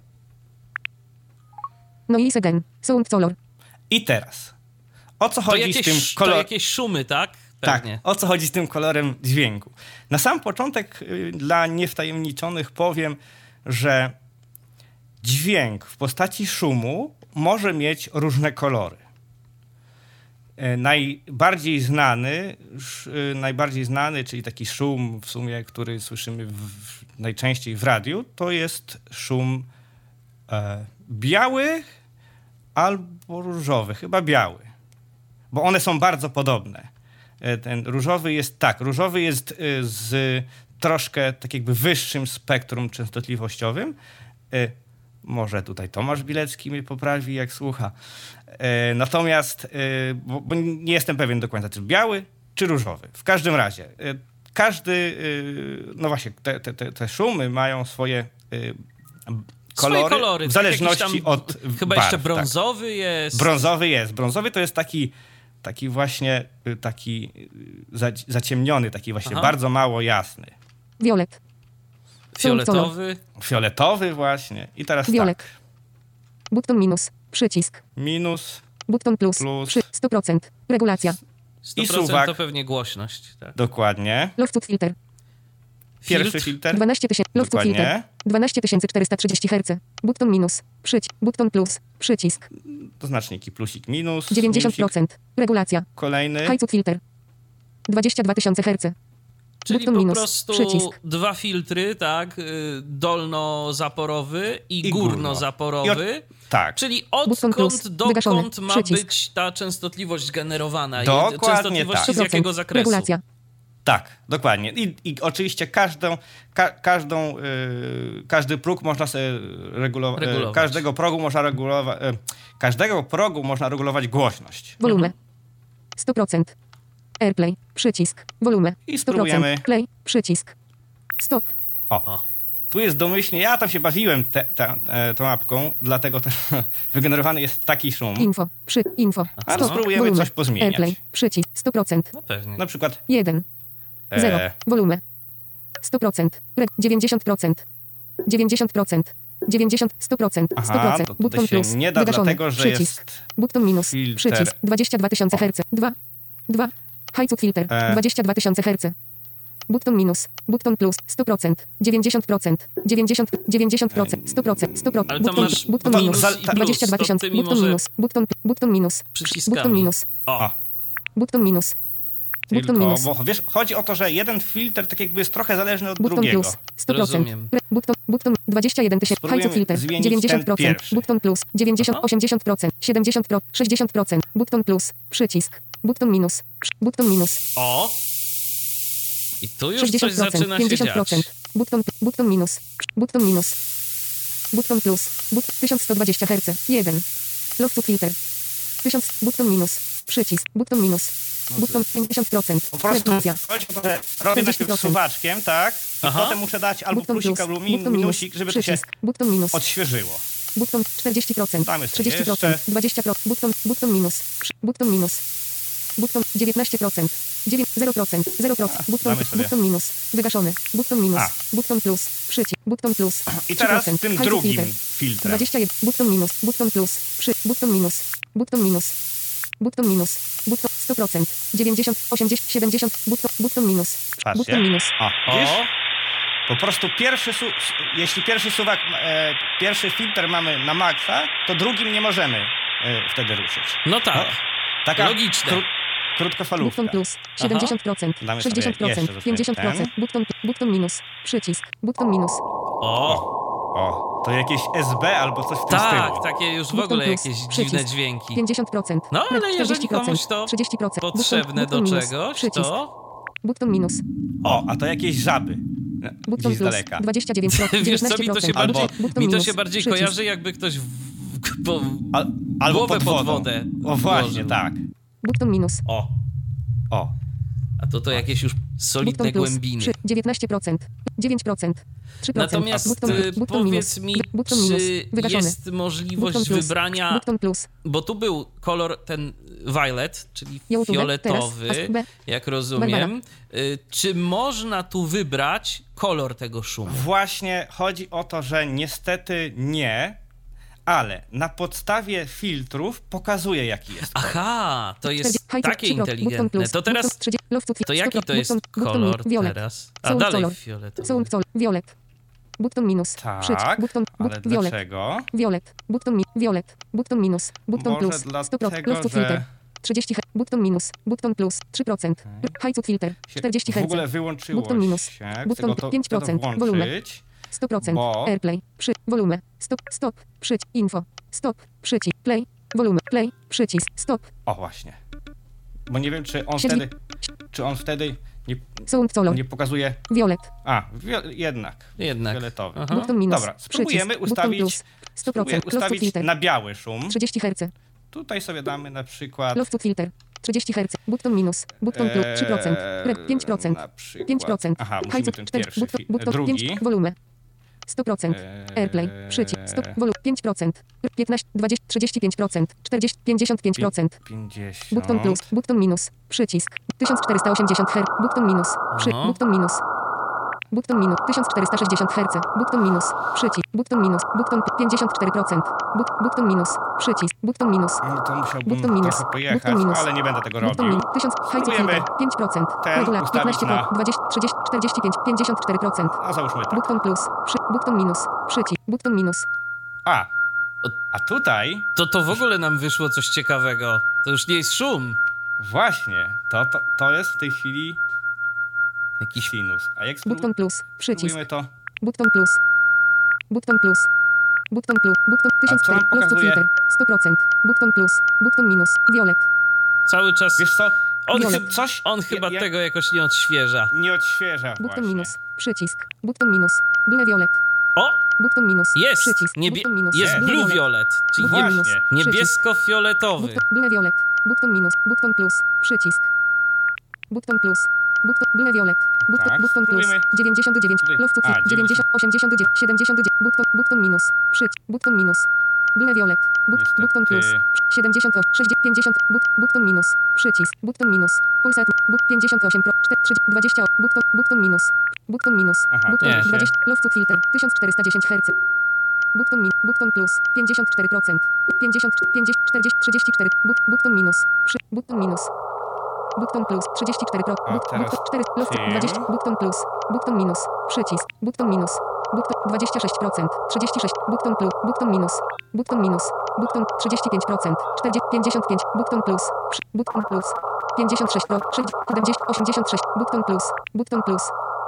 Noise again. Sound color. I teraz, o co To chodzi jakieś, z tym to kolorem? jakieś szumy, tak? Tak, Pewnie. o co chodzi z tym kolorem dźwięku? Na sam początek y, dla niewtajemniczonych powiem, że dźwięk w postaci szumu może mieć różne kolory. E, Najbardziej znany, sz- y, najbardziej znany, czyli taki szum w sumie, który słyszymy w, w, najczęściej w radiu, to jest szum e, biały albo różowy, chyba biały, bo one są bardzo podobne. ten różowy jest, tak, różowy jest z troszkę tak jakby wyższym spektrum częstotliwościowym. Może tutaj Tomasz Bilecki mnie poprawi, jak słucha. Natomiast, bo, bo nie jestem pewien do końca, czy biały, czy różowy. W każdym razie, każdy, no właśnie, te, te, te szumy mają swoje kolory, swoje kolory w zależności tam, od chyba barw, jeszcze brązowy tak. jest. Brązowy jest. Brązowy to jest taki, taki właśnie, taki zaciemniony, taki właśnie Aha. bardzo mało jasny. Violet. Fioletowy. Fioletowy właśnie. I teraz Violet. tak. Button minus. Przycisk. Minus. Button plus. Plus. Przy, sto procent. Regulacja. sto procent I suwak. To pewnie głośność. Tak. Dokładnie. Lowcut filter. Pierwszy filtr. dwanaście tysięcy. Lowcut filter. dwanaście tysięcy czterysta trzydzieści herców. Button minus. Przycisk. Button plus. Przycisk. To znaczniki plusik minus. dziewięćdziesiąt procent. Minusik. Regulacja. Kolejny. Highcut filter. dwadzieścia dwa tysiące herców. Czyli Button po minus. prostu Przycisk. dwa filtry, tak? Dolnozaporowy i, I górnozaporowy. I od, tak. Czyli odkąd, dokąd ma Przycisk. być ta częstotliwość generowana? Dokładnie częstotliwość tak. z jakiego zakresu? Regulacja. Tak, dokładnie. I, i oczywiście każdą, ka, każdą, yy, każdy próg można sobie regulować. regulować. Każdego progu można regulować. Yy, każdego progu można regulować głośność. Wolumę. sto procent. Airplay. Przycisk. Wolumę. I sto procent. spróbujemy. Play. Przycisk. Stop. O. o. Tu jest domyślnie, ja tam się bawiłem te, te, te, tą apką, dlatego też wygenerowany jest taki szum. Info. Przy. Info. A Stop. spróbujemy Wolumę. coś pozmieniać. Airplay. Przycisk. sto procent. No pewnie. Na przykład. jeden. zero. E... Wolumę. sto procent. dziewięćdziesiąt procent. dziewięćdziesiąt procent. dziewięćdziesiąt, sto procent, sto procent. Aha, Button się plus, nie da, wygaszony, dlatego, że przycisk. jest Button minus, filtr. przycisk, dwadzieścia dwa tysiące herców, dwa, dwa, highcut filter, e. dwadzieścia dwa tysiące herców. Button minus, button plus, sto procent, dziewięćdziesiąt procent, dziewięćdziesiąt, dziewięćdziesiąt procent, sto procent, sto procent. Ale tam button, masz button plus minus, i plus, dwadzieścia dwa tysiące, button minus, button, button minus, button minus, o. button minus. Tylko, bo wiesz, chodzi o to, że jeden filtr tak jakby jest trochę zależny od button drugiego. Plus, sto procent. Button, button, dwadzieścia jeden tysięcy. Highcut filter, dziewięćdziesiąt procent. Button plus, dziewięćdziesiąt, osiemdziesiąt procent. siedemdziesiąt procent, sześćdziesiąt procent. Button plus, przycisk. Button minus, button minus. O! I tu już coś zaczyna się pięćdziesiąt procent. dziać. Button, button minus, button minus. Button plus, but, tysiąc sto dwadzieścia herców. jeden. Lowcut filter. tysiąc, button minus, przycisk. Button minus. Button pięćdziesiąt procent. Po prostu chodzi o to, że robię najpierw suwaczkiem, tak? I Aha. potem muszę dać albo button plusik, plus, albo min, button minusik, żeby przycisk. to się Button minus. odświeżyło. Button czterdzieści procent. Damy sobie trzydzieści procent. jeszcze. dwadzieścia procent. Button, button minus. Button minus. Button dziewiętnaście procent. dziewięć, zero procent. zero procent. A, Button, damy sobie. button minus. Wygaszony. Button minus. A. Button plus. Przycisk. Button plus. I teraz trzy procent. tym Highcut drugim filter. filtrem. dwadzieścia jeden. Button minus. Button plus. Przy. Button minus. Button minus. Button minus. Button sto procent. dziewięćdziesiąt, osiemdziesiąt, siedemdziesiąt. Button, button minus. Patrzcie. Button minus. O, widzisz? O! Po prostu pierwszy, su- jeśli pierwszy suwak, e, pierwszy filtr mamy na maksa, to drugim nie możemy e, wtedy ruszyć. No tak. O, taka Logiczne. Kró- krótkofalówka. Button plus. siedemdziesiąt procent. Damy sześćdziesiąt sobie procent. jeszcze pięćdziesiąt procent. Button, button minus. Przycisk. Button minus. O! O, to jakieś S B albo coś w tym Tak, stylu. takie już w Button ogóle plus, jakieś przycisk. dziwne dźwięki. pięćdziesiąt procent. No, ale jeżeli czterdzieści procent, komuś to trzydzieści procent. potrzebne Button, do button minus. czegoś, Przycisk. to... Button minus. O, a to jakieś żaby. Button Gdzieś z plus. daleka. dwadzieścia dziewięć procent. Wiesz co, dziewiętnaście mi to się procent. bardziej, Button mi to minus. się bardziej Przycisk. kojarzy, jakby ktoś w, w, po, Al, albo głowę pod pod wodą. wodę O właśnie, włożył. tak. Button minus. O, O. a to to jakieś już solidne Button plus. głębiny. Trzy- dziewiętnaście procent. dziewięć procent. trzy procent. Natomiast Button, y, button powiedz minus. mi, Button minus. czy Wygaszony. jest możliwość Button plus. wybrania, Button plus. bo tu był kolor ten violet, czyli YouTube, fioletowy, teraz, B. jak rozumiem. Y, Czy można tu wybrać kolor tego szumu? Właśnie chodzi o to, że niestety nie, ale na podstawie filtrów pokazuje, jaki jest kolor. Aha, to jest czterdzieści takie trzy procent. Button inteligentne. plus. To teraz, Button trzydzieści lowcut to jaki to jest button- button kolor violet. teraz? A Soul dalej color. fioletowy. Soul color. Violet. Button minus. Tak, Przycisk. Button, ale but, violet. dlaczego? Violet. Button mi, violet. Button minus. Button Może plus. sto procent. dlatego, Lowcut że- filter. trzydzieści Hz. Button minus. Button plus. trzy procent. Highcut filter. Się czterdzieści w Hz. ogóle wyłączyło Button minus. się. Button Chcę go to, pięć procent. chcę to Wolumę. włączyć. sto procent. Bo- Airplay. Przy. Wolumę. Stop. Stop. Przyć. Info. Stop. Przycisk. Play. Wolumę. Play. Przycisk. Stop. O, właśnie. Bo nie wiem, czy on Siedzi- wtedy... czy on wtedy nie, Sound color. nie pokazuje... Violet. A, wio, jednak. Jednak. Fioletowy. Aha. Button minus. Dobra, spróbujemy Przycisk. ustawić, Button plus. sto procent. spróbuję ustawić filter. na biały szum. trzydzieści herców. Tutaj sobie damy na przykład... Lofted filter. trzydzieści herców. Button minus. Button plus. trzy procent. Rep pięć procent. Na przykład- pięć procent. Aha, musimy High ten cztery. pierwszy, Button, fi- button, drugi. pięć. Volume. sto procent. Eee, Airplay. Przycisk. Stop. Volume. pięć procent. piętnaście. dwadzieścia. trzydzieści pięć procent. czterdzieści. pięćdziesiąt pięć procent. pięćdziesiąt. Button plus. Button minus. Przycisk. tysiąc czterysta osiemdziesiąt herców. Button minus. Przy. Aha. Button minus. Button minus. tysiąc czterysta sześćdziesiąt herców. Button minus. Przycisk. Button minus. Button pięćdziesiąt cztery procent. But, button minus. Przycisk. Button minus. No to musiałbym Button minus. trochę pojechać, Button minus. ale nie będę tego Button robił. minus. tysiąc. High Spróbujemy filter. pięć procent. ten Regular. ustawić piętnaście na- procent. dwadzieścia. trzydzieści. czterdzieści pięć. pięćdziesiąt cztery procent. A załóżmy tak. Button plus. Przy. Button minus. Przycisk. Button minus. A, a tutaj To to w ogóle nam wyszło coś ciekawego. To już nie jest szum. właśnie, to, to, to jest w tej chwili Jakiś... sinus. A jak Button plus. Przycisk. spróbujemy to... Button plus. Button plus. Button plus. Button. tysiąc co nam cztery. Lofted pokazuje? filter. sto procent. Button plus. Button minus. Violet. Cały czas... Wiesz co, On, Violet. chyb... coś on chyba ja, tego jakoś nie odświeża. nie odświeża Button właśnie. minus. Przycisk. Button minus. Blue violet. O! Button minus. Jest! Przycisk. Niebie... Button minus. Jest Jest. blue violet, czyli Button Właśnie. minus. Przycisk. niebiesko-fioletowy. Button, blue violet. Button minus. Button plus. Przycisk. Button plus. Button, blue violet. Button, Tak, button plus. spróbujmy. dziewięćdziesiąt dziewięć. Tutaj- Lofted a, filter. dziewięćdziesiąt. osiemdziesiąt dziewięć. siedemdziesiąt dziewięć. Button, button minus. Przycisk. Button minus. Blue violet. But, Niestety. button plus. siedemdziesiąt. sześćdziesiąt. pięćdziesiąt. But, button minus. Przycisk. Button minus. Pulsat. But pięćdziesiąt osiem. Pro, cztery, trzydzieści, dwadzieścia. Button, button minus. Button minus. Aha, Button nie. dwadzieścia. Lofted filter. tysiąc czterysta dziesięć herców. Button min. Button plus. pięćdziesiąt cztery procent. pięćdziesiąt. pięćdziesiąt. czterdzieści. trzydzieści cztery. But, button minus. Przy. Button minus. Button plus. trzydzieści cztery pro. A But, teraz button cztery. Lofted tym. dwadzieścia. Button plus. Button minus. Przycisk. Button minus. Button dwadzieścia sześć procent. trzydzieści sześć. Button plus. Button minus. Button minus. Button trzydzieści pięć procent. czterdzieści. pięćdziesiąt pięć. Button plus. Przy. Button plus. pięćdziesiąt sześć pro. siedemdziesiąt. osiemdziesiąt sześć. Button plus. Button plus.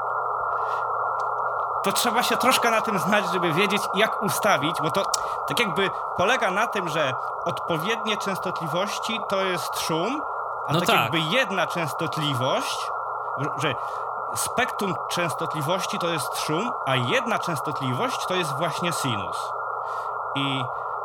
To trzeba się troszkę na tym znać, żeby wiedzieć, jak ustawić, bo to tak jakby polega na tym, że odpowiednie częstotliwości to jest szum, a No tak, tak. jakby jedna częstotliwość, że spektrum częstotliwości to jest szum, a jedna częstotliwość to jest właśnie sinus. I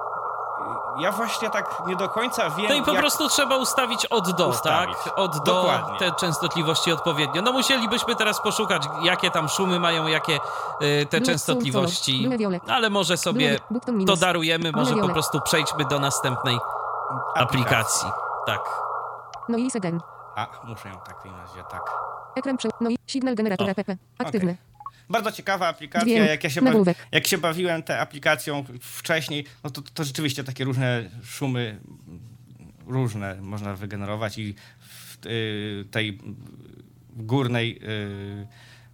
ja właśnie tak nie do końca wiem, No i po jak... prostu trzeba ustawić od do, Ustawić. tak? Od do Dokładnie. te częstotliwości odpowiednio. No musielibyśmy teraz poszukać, jakie tam szumy mają, jakie y, te Blue, częstotliwości. blue, violet. Ale może sobie Blue, button to minus. darujemy, Blue, może po violet. prostu przejdźmy do następnej aplikacji. Tak. Noise again. A, muszę ją tak nazwać, tak. Ekran prze... No i signal generator O. app. Aktywny. Okej. Bardzo ciekawa aplikacja. Dźwięk, Jak ja, się bawi, nagłówek. jak się bawiłem tą aplikacją wcześniej, no to, to rzeczywiście takie różne szumy, różne można wygenerować i w y, tej górnej y,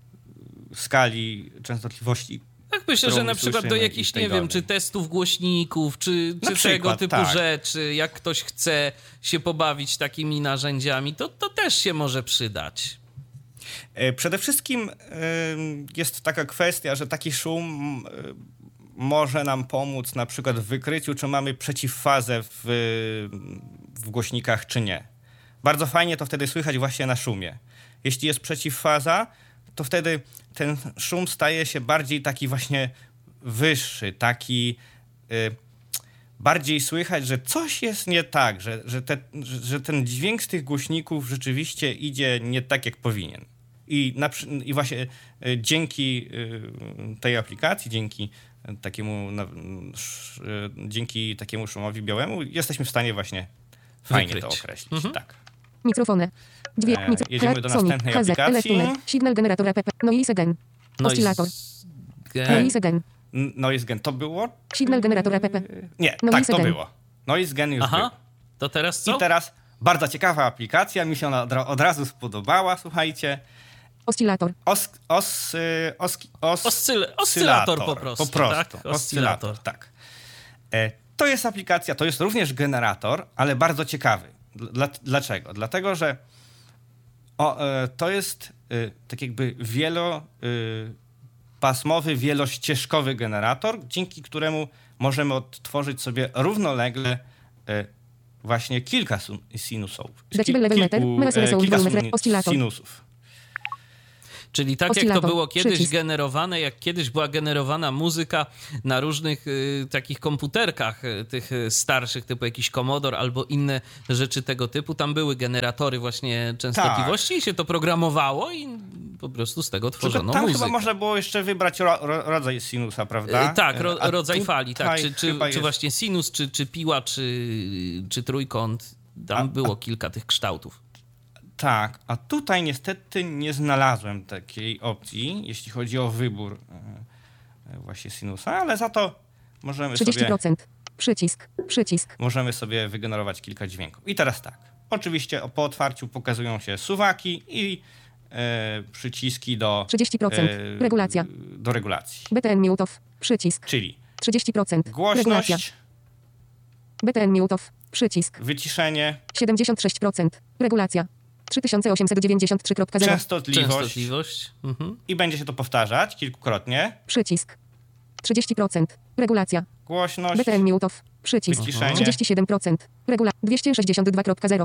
skali częstotliwości. Tak myślę, którą że na my przykład do słyszymy, jakichś, i tej nie wiem, dolnej. czy testów głośników, czy, Na czy przykład, tego typu tak. rzeczy, jak ktoś chce się pobawić takimi narzędziami, to, to też się może przydać. E, Przede wszystkim y, jest taka kwestia, że taki szum y, może nam pomóc na przykład w wykryciu, czy mamy przeciwfazę w, w głośnikach, czy nie. Bardzo fajnie to wtedy słychać właśnie na szumie. Jeśli jest przeciwfaza, to wtedy ten szum staje się bardziej taki właśnie wyższy, taki y, bardziej słychać, że coś jest nie tak, że, że, te, że, że ten dźwięk z tych głośników rzeczywiście idzie nie tak, jak powinien. I, na, przy- i właśnie y, dzięki y, tej aplikacji, dzięki takiemu, na, sz, y, dzięki takiemu szumowi białemu jesteśmy w stanie właśnie fajnie Wykryć. to określić. Mhm. Tak. Mikrofony. Dźwięk. E, Mikro... jedziemy do Sony. następnej H Z. aplikacji. Elektruner. Signal generator app. Noise again. Oscylator. Noise again. N- Noise Gen to było? Signal generator app. Nie, Noise tak, to Gen. było. Noise Gen już Aha, był. to teraz co? I teraz bardzo ciekawa aplikacja, mi się ona od, ra- od razu spodobała, słuchajcie. Oscylator. Os, os, y, os, os, Oscyl- oscylator po prostu, Po prostu, tak? oscylator, Oscylator. tak. E, to jest aplikacja, to jest również generator, ale bardzo ciekawy. Dla, dlaczego? Dlatego, że o, e, to jest e, tak jakby wielopasmowy, wielościeżkowy generator, dzięki któremu możemy odtworzyć sobie równolegle e, właśnie kilka sinusów. Decibel level meter, kilka oscylator. sinusów. Czyli tak Oscylator. jak to było kiedyś Przycisk. generowane, jak kiedyś była generowana muzyka na różnych y, takich komputerkach, y, tych y, starszych, typu jakiś Commodore albo inne rzeczy tego typu, tam były generatory właśnie częstotliwości tak. i się to programowało i po prostu z tego tworzono tam muzykę. chyba można było jeszcze wybrać ro, ro, rodzaj sinusa, prawda? Y, tak, ro, A rodzaj fali, tak. Czy, czy, jest... czy właśnie sinus, czy, czy piła, czy, czy trójkąt. Tam a, było a... kilka tych kształtów. Tak, a tutaj niestety nie znalazłem takiej opcji, jeśli chodzi o wybór e, właśnie sinusa, ale za to możemy trzydzieści procent. sobie... Przycisk, przycisk. Możemy sobie wygenerować kilka dźwięków. I teraz tak, oczywiście po otwarciu pokazują się suwaki i e, przyciski do... trzydzieści procent. E, regulacja. Do regulacji. B T N mute off. Przycisk. Czyli trzydzieści procent. Głośność. Regulacja. B T N mute off. Przycisk. Wyciszenie. siedemdziesiąt sześć procent. Regulacja. trzy tysiące osiemset dziewięćdziesiąt trzy kropka zero. Częstotliwość. Częstotliwość. Mhm. I będzie się to powtarzać kilkukrotnie. Przycisk. trzydzieści procent. Regulacja. Głośność. B T N mute off. Przycisk. Wyciszenie. trzydzieści siedem procent. Regula. dwieście sześćdziesiąt dwa kropka zero.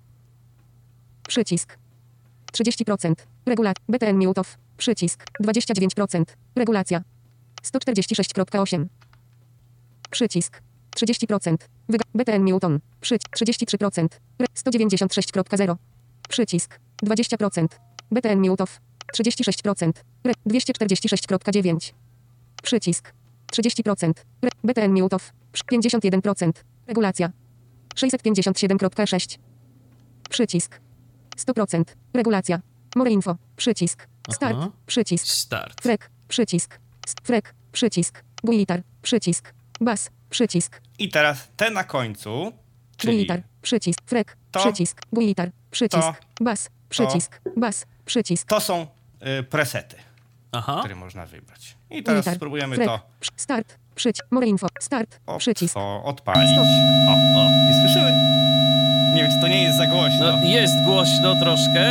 Przycisk. trzydzieści procent. Regulacja. B T N mute off. Przycisk. dwadzieścia dziewięć procent. Regulacja. sto czterdzieści sześć kropka osiem. Przycisk. trzydzieści procent. Wyga- B T N mute on. Przycisk. trzydzieści trzy procent. Re- sto dziewięćdziesiąt sześć kropka zero. Przycisk. dwadzieścia procent. B T N mute off. trzydzieści sześć procent. Re- dwieście czterdzieści sześć kropka dziewięć. Przycisk. trzydzieści procent. Re- B T N mute off. pięćdziesiąt jeden procent. Regulacja. sześćset pięćdziesiąt siedem kropka sześć. Przycisk. sto procent. Regulacja. More info. Przycisk. Start. Aha. Przycisk. Start. Frek. Przycisk. St- Frek. Przycisk. Guitar. Przycisk. Bas. Przycisk. I teraz te na końcu, czyli Guitar. Przycisk. Frek. to, Przycisk. Guitar. Przycisk. to, Bas. Przycisk. Bas. Przycisk. to są y, presety, Aha. które można wybrać. I teraz Guitar. spróbujemy Frek. to Przy- Start. Przycisk. More info. Start. o, Przycisk. o, odpalić. Stop. O, o, nie słyszymy? Nie wiem, czy to nie jest za głośno. No, jest głośno troszkę.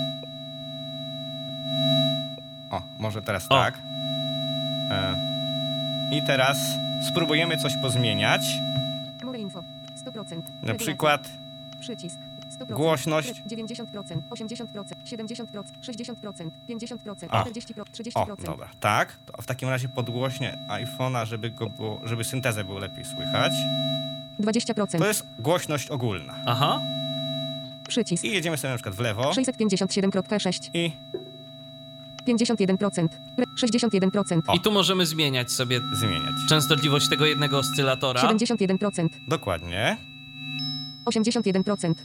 O, może teraz O. tak. E, I teraz spróbujemy coś pozmieniać. More info. sto procent. Na Regulacja. przykład Przycisk. sto procent. głośność. dziewięćdziesiąt procent. osiemdziesiąt procent. siedemdziesiąt procent. sześćdziesiąt procent. pięćdziesiąt procent. A. czterdzieści procent. trzydzieści O, procent. dobra, tak. To w takim razie podgłośnie iPhone'a, żeby go było, żeby syntezę było lepiej słychać. dwadzieścia procent. To jest głośność ogólna. Aha. Przycisk. I jedziemy sobie na przykład w lewo sześćset pięćdziesiąt siedem kropka sześć. i pięćdziesiąt jeden procent. Re- sześćdziesiąt jeden procent. I tu możemy zmieniać sobie zmieniać. częstotliwość tego jednego oscylatora. siedemdziesiąt jeden procent. Dokładnie. osiemdziesiąt jeden procent.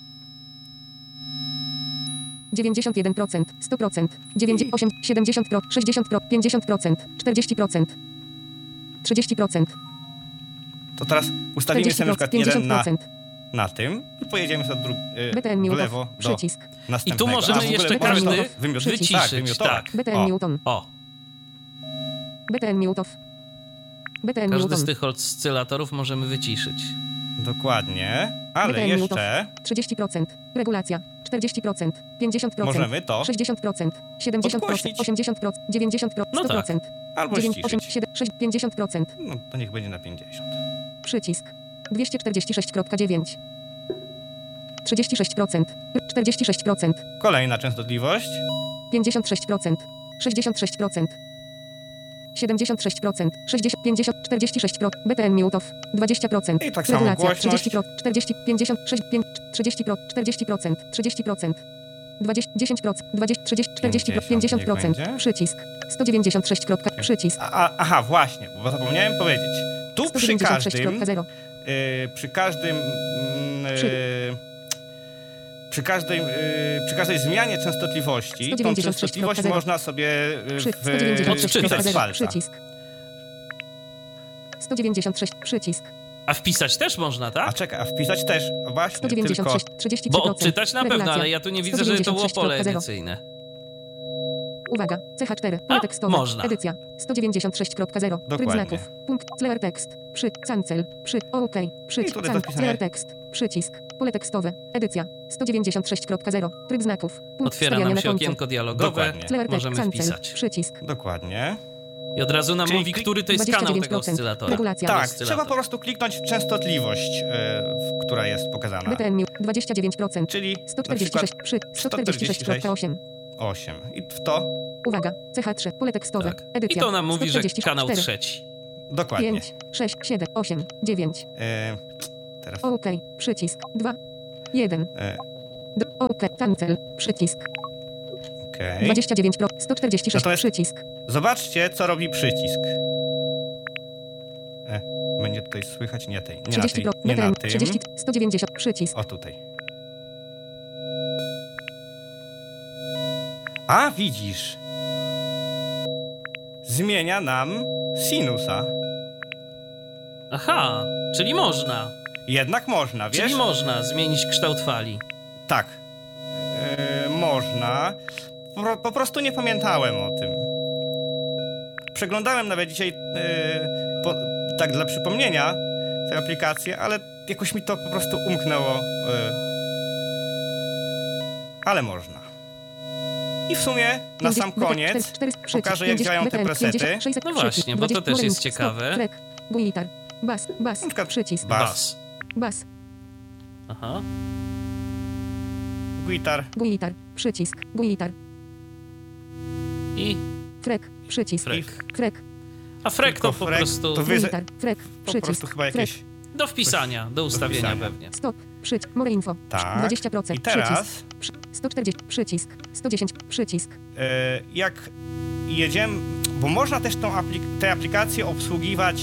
dziewięćdziesiąt jeden procent. sto procent. dziewięćdziesiąt osiem, siedemdziesiąt procent. sześćdziesiąt procent. pięćdziesiąt procent. czterdzieści procent. trzydzieści procent. To teraz ustawimy czterdzieści sobie na procent. przykład jeden pięćdziesiąt na, procent. na tym i pojedziemy sobie dru- B T N y, w Newton. lewo do Przycisk. następnego. I tu możemy A, w ogóle jeszcze możemy każdy to wymiot- wyciszyć, Tak, wymiotować. tak. B T N O, Newton. O, B T N Newton. B T N każdy z Newton. tych oscylatorów możemy wyciszyć. dokładnie. Ale B T N jeszcze trzydzieści procent. Regulacja. czterdzieści procent. pięćdziesiąt procent. możemy to sześćdziesiąt procent. siedemdziesiąt procent. Podgłośnić. osiemdziesiąt procent. dziewięćdziesiąt procent. No sto tak. procent. albo dziewięć, osiem, ściszyć. siedem, sześć, pięćdziesiąt procent. No to niech będzie na pięćdziesiąt. Przycisk. dwieście czterdzieści sześć kropka dziewięć. trzydzieści sześć procent. czterdzieści sześć procent. Kolejna częstotliwość. pięćdziesiąt sześć procent. sześćdziesiąt sześć procent. siedemdziesiąt sześć procent. sześćdziesiąt, pięćdziesiąt, czterdzieści sześć procent. B T N mute off. dwadzieścia procent. I tak samo Regulacja. głośność. trzydzieści procent. czterdzieści, pięćdziesiąt sześć, pięć, trzydzieści procent. czterdzieści procent. trzydzieści procent. dwadzieścia, dziesięć procent. dwadzieścia, trzydzieści, czterdzieści, pięćdziesiąt procent. niech będzie. Przycisk. sto dziewięćdziesiąt sześć. Przycisk. A, a, aha, właśnie, bo zapomniałem powiedzieć. Tu sto przy dziewięćdziesiąt sześć każdym, kropka zero. y, przy każdym, y, Przy- przy każdej, y, przy każdej zmianie częstotliwości, tą sto dziewięćdziesiąt sześć częstotliwość kropka zero. można sobie y, Przy, w, sto dziewięćdziesiąt sześć odczytać kropka wpisać z zero. palca. Przycisk. sto dziewięćdziesiąt sześć. Przycisk. A wpisać też można, A tak? czekaj, a wpisać też, właśnie, sto dziewięćdziesiąt tylko sześć. trzydzieści trzy Bo procent. odczytać na pewno, Regulacja. ale ja tu nie widzę, żeby to było pole edycyjne. Uwaga, C H cztery, A, pole tekstowe, można. edycja, sto dziewięćdziesiąt sześć kropka zero, tryb Dokładnie. znaków, punkt, clear text, przy, cancel, przy, OK, przy, I tutaj can, zapisane. clear text, przycisk, pole tekstowe, edycja, sto dziewięćdziesiąt sześć kropka zero, tryb znaków, punkt, Otwiera wstawianie nam na się końcu, okienko dialogowe, Dokładnie. clear text, możemy cancel, wpisać. przycisk, Dokładnie. I od razu nam Czyli mówi, klik- który to jest dwadzieścia kanał dziewięć tego procent. oscylatora. Regulacja. Tak, Oscylator. trzeba po prostu kliknąć w częstotliwość, e, w- która jest pokazana. B T N Mute dwadzieścia dziewięć procent. Czyli sto na czterdzieści sześć przykład przy sto czterdzieści sześć przecinek osiem. osiem. I w to Uwaga, C H trzy, pole tekstowe, Tak. I edycja. to nam mówi, że sto czterdzieści kanał cztery, trzeci. dokładnie. pięć, sześć, siedem, osiem, dziewięć. E, teraz OK, przycisk, dwa, jeden. e, OK, cancel, przycisk. okej. dwadzieścia dziewięć pro, sto czterdzieści sześć, Natomiast- przycisk. Zobaczcie, co robi przycisk. E, będzie tutaj słychać? Nie tej, nie na trzydzieści tej, pro, nie na B T N, tym. trzydzieści, sto dziewięćdziesiąt, przycisk. O tutaj. A, widzisz. Zmienia nam sinusa. Aha, czyli można. Jednak można, wiesz? Czyli można zmienić kształt fali. Tak. E, można. Po, po prostu nie pamiętałem o tym. Przeglądałem nawet dzisiaj e, po, tak dla przypomnienia tę aplikację, ale jakoś mi to po prostu umknęło. E, ale można. I w sumie na sam koniec pokażę, jak działają te presety. No właśnie, bo to też jest ciekawe. Trek, guitar, bas, bas, Na przykład przycisk, bas, bas, Aha. guitar, guitar, przycisk, guitar, I frek, przycisk, frek. frek, A frek to Tylko po frek, prostu to wy- guitar, frek, po przycisk, prostu chyba frek, jakieś... do wpisania, do ustawienia wpisania. pewnie. stop, przycisk, more info, Tak. dwadzieścia procent, I teraz, przycisk, przy, sto czterdzieści, przycisk, sto dziesięć, przycisk, e, jak jedziemy, bo można też tą aplik- tę aplikację obsługiwać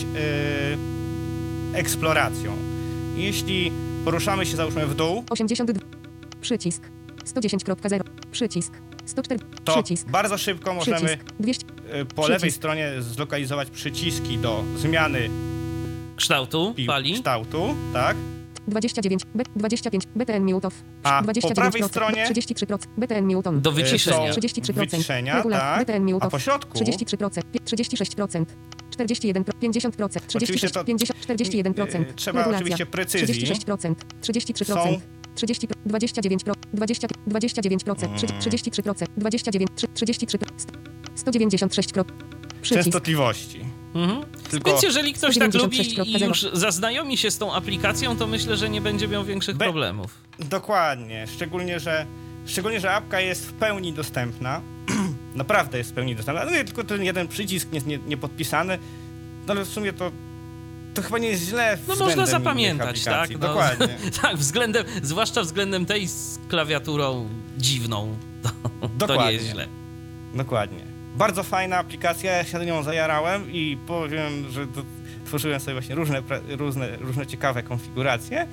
e, eksploracją. Jeśli poruszamy się, załóżmy, w dół, osiemdziesiąt dwa, przycisk, sto dziesięć kropka zero, przycisk, sto cztery, to przycisk, bardzo szybko możemy przycisk, dwieście, e, po przycisk. lewej stronie zlokalizować przyciski do zmiany Kształtu pi- fali. kształtu, tak? dwadzieścia dziewięć, B, dwadzieścia pięć, B T N mute off, A dwadzieścia po dziewięć prawej procent, stronie trzydzieści trzy procent, B T N mute on, Do e, wyciszenia. są trzydzieści trzy procent, wyciszenia, regular, tak? B T N mute A off, po środku trzydzieści trzy procent, trzydzieści sześć procent, czterdzieści jeden procent, pięćdziesiąt procent, trzydzieści Oczywiście sześć, to- pięćdziesiąt, czterdzieści jeden procent, e, trzeba regulacja, oczywiście precyzji. trzydzieści sześć procent, trzydzieści trzy Są- procent, trzydzieści, dwadzieścia dziewięć procent, dwadzieścia, dwadzieścia dziewięć procent, Mm. trzydzieści trzy procent, dwadzieścia dziewięć, trzydzieści trzy procent, sto dziewięćdziesiąt sześć procent, przycisk, Częstotliwości. Mhm. Tylko Więc jeżeli ktoś tak sto dziewięćdziesiąt sześć lubi kropka i zero. już zaznajomi się z tą aplikacją, to myślę, że nie będzie miał większych Be- problemów. Dokładnie, szczególnie, że szczególnie, że apka jest w pełni dostępna. Naprawdę jest w pełni dostępna. No nie, tylko ten jeden przycisk jest nie, nie podpisany. No ale w sumie to to chyba nie jest źle No względem można innych zapamiętać, tak? aplikacji. No, Dokładnie. tak, względem, zwłaszcza względem tej z klawiaturą dziwną. To, to nie Dokładnie. jest źle. Dokładnie. Bardzo fajna aplikacja, ja się nią zajarałem i powiem, że to, tworzyłem sobie właśnie różne, pre- różne, różne ciekawe konfiguracje.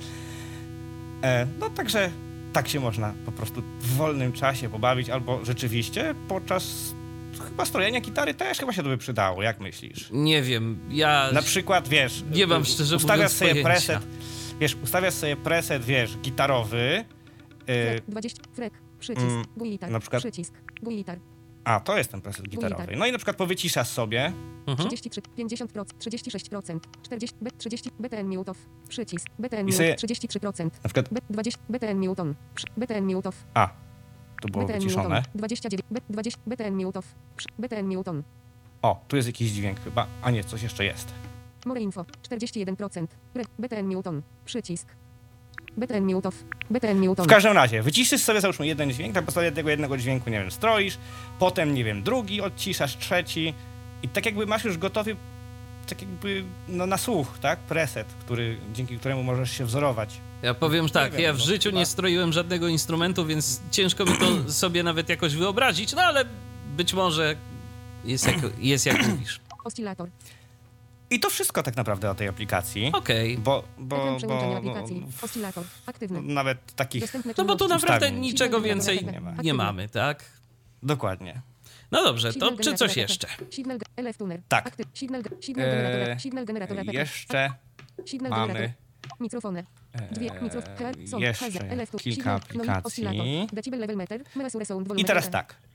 E, no także tak się można po prostu w wolnym czasie pobawić, albo rzeczywiście podczas chyba strojenia gitary też chyba się to by przydało, jak myślisz? Nie wiem, ja... Na przykład, wiesz, Nie mam szczerze ustawiasz mówiąc sobie pojęcia. preset, wiesz, ustawiasz sobie preset, wiesz, gitarowy, y, frek, dwadzieścia, frek, przycisk, Mm, guitar, na przykład- przycisk, guitar, a to jest ten preset gitarowy. No i na przykład powyciszasz sobie, Mhm. trzydzieści trzy, pięćdziesiąt procent, trzydzieści sześć procent, czterdzieści, B, trzydzieści, B T N mute off, przycisk, B T N I mute, sobie- trzydzieści trzy procent, na przykład, B, dwadzieścia, B T N mute on, przy- B T N mute off, a, tu było B T N mute on, wyciszone. dwadzieścia dziewięć, B, dwadzieścia, B T N mute off, przy- B T N mute on, O, tu jest jakiś dźwięk chyba, a nie, coś jeszcze jest. more info, czterdzieści jeden procent, Re- B T N mute on, przycisk, B T N mute off, B T N mute on, W każdym razie, wyciszysz sobie załóżmy jeden dźwięk, na podstawie tego jednego dźwięku, nie wiem, stroisz, potem, nie wiem, drugi odciszasz, trzeci i tak jakby masz już gotowy, tak jakby, no na słuch, tak, preset, który, dzięki któremu możesz się wzorować. Ja powiem tak, wiem, ja w no życiu chyba- nie stroiłem żadnego instrumentu, więc ciężko mi to sobie nawet jakoś wyobrazić, no ale być może jest jak, jest jak mówisz. oscylator, I to wszystko tak naprawdę o tej aplikacji, Okej. bo, bo, ekran bo, przełączania bo aplikacji, oscylator, aktywny, nawet takich, dostępne No bo tu czynności. naprawdę ustawień. niczego Signal więcej generator, nie aktywny. mamy, tak? dokładnie. No dobrze, to Signal czy generator, coś jeszcze? Signal, L F tuner, Tak. aktyw, signal, ge- signal Eee, generator, signal generator, E, jeszcze signal mamy generator, mikrofony, dwie, e, mikrof, H, są, jeszcze H Z, L F tu, kilka signal, no, aplikacji. oscylator, decibel level meter, measure sound volume I teraz meter. tak.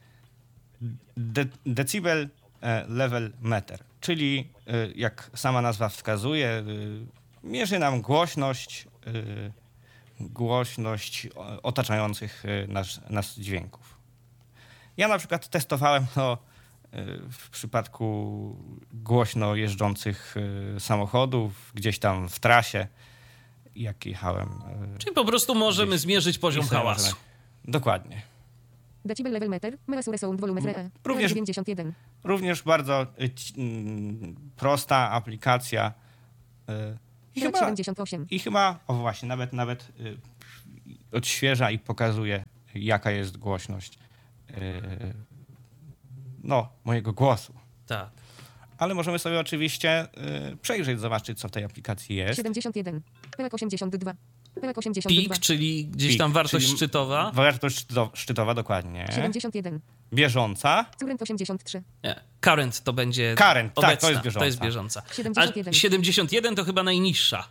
De decibel e, level meter, czyli e, jak sama nazwa wskazuje, e, mierzy nam głośność, e, głośność o- otaczających e, nas, nas dźwięków. Ja na przykład testowałem to w przypadku głośno jeżdżących samochodów, gdzieś tam w trasie, jak jechałem. Czyli po prostu możemy gdzieś, zmierzyć poziom hałasu. możemy. Dokładnie. Decibel level meter, measure sound volume tre. Również- dziewięćdziesiąt jeden. Również bardzo y, ci- mm, prosta aplikacja. y, Chyba... Chyba, siedemdziesiąt osiem. I chyba, o właśnie, nawet, nawet y, odświeża i pokazuje, jaka jest głośność y, no, mojego głosu. Tak. Ale możemy sobie oczywiście y, przejrzeć, zobaczyć, co w tej aplikacji jest. siedemdziesiąt jeden. P L osiemdziesiąt dwa. P L osiemdziesiąt dwa. Pik, czyli gdzieś Pik, tam wartość czyli szczytowa. Wartość szczyto- szczytowa, dokładnie. siedemdziesiąt jeden. Bieżąca. Current osiemdziesiąt trzy. Nie, current to będzie Current, tak, obecna. to jest bieżąca. To jest bieżąca. siedemdziesiąt jeden. A siedemdziesiąt jeden to chyba najniższa.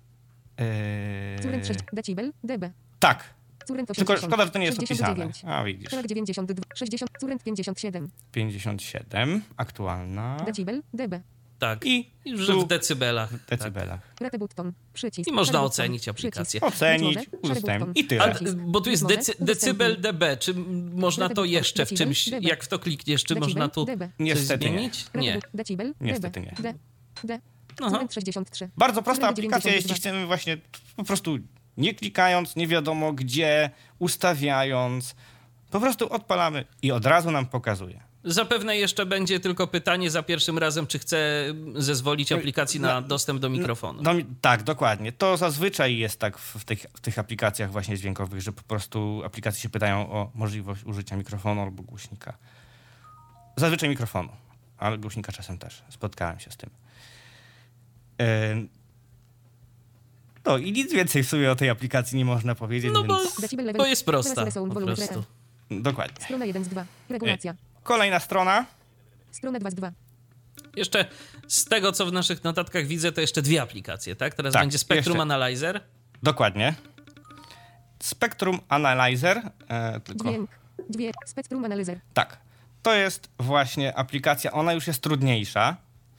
Yy, Current sześć decibel, dB. tak. Current Tylko osiemdziesiąt. szkoda, że to nie jest sześćdziesiąt opisane. dziewięć. A widzisz. P L dziewięćdziesiąt dwa. sześćdziesiąt. Current pięćdziesiąt siedem. pięćdziesiąt siedem, aktualna. Decibel, dB. Tak. I Już tu w decybelach. w decybelach. Rate button. Przycisk. I można Szary ocenić button. aplikację. Przycisk. Ocenić, Być może. Szary udostępnić button. i tyle. Ale, Przycisk. bo tu jest Być może. decy, decybel Udostępnij. dB. Czy można Rate to button. jeszcze w Decibel, czymś, dB. jak w to klikniesz, czy Decibel, można tu dB. coś Niestety nie. zmienić? Rate Nie. bu- Decibel, Niestety dB. nie. D. D. Aha. Current sześćdziesiąt trzy. Bardzo prosta Current aplikacja, jeśli dziewięćdziesiąt dwa. chcemy właśnie po prostu nie klikając, nie wiadomo gdzie, ustawiając, po prostu odpalamy i od razu nam pokazuje. Zapewne jeszcze będzie tylko pytanie za pierwszym razem, czy chce zezwolić aplikacji na dostęp do mikrofonu. No, tak, dokładnie. To zazwyczaj jest tak w, w, tych, w tych aplikacjach właśnie dźwiękowych, że po prostu aplikacje się pytają o możliwość użycia mikrofonu albo głośnika. Zazwyczaj mikrofonu, ale głośnika czasem też. Spotkałem się z tym. Ym, No i nic więcej w sumie o tej aplikacji nie można powiedzieć, No bo, więc Decibel level. bo jest prosta Measure sound po volume prostu. tre. dokładnie. Strona jeden z dwa. Regulacja. Kolejna strona. Strona dwa z dwa. Jeszcze z tego, co w naszych notatkach widzę, to jeszcze dwie aplikacje, tak? Teraz Tak, będzie Spectrum jeszcze. Analyzer. Dokładnie. Spectrum Analyzer. E, tylko, Dźwięk. Dźwięk. Spectrum Analyzer. tak. To jest właśnie aplikacja, ona już jest trudniejsza.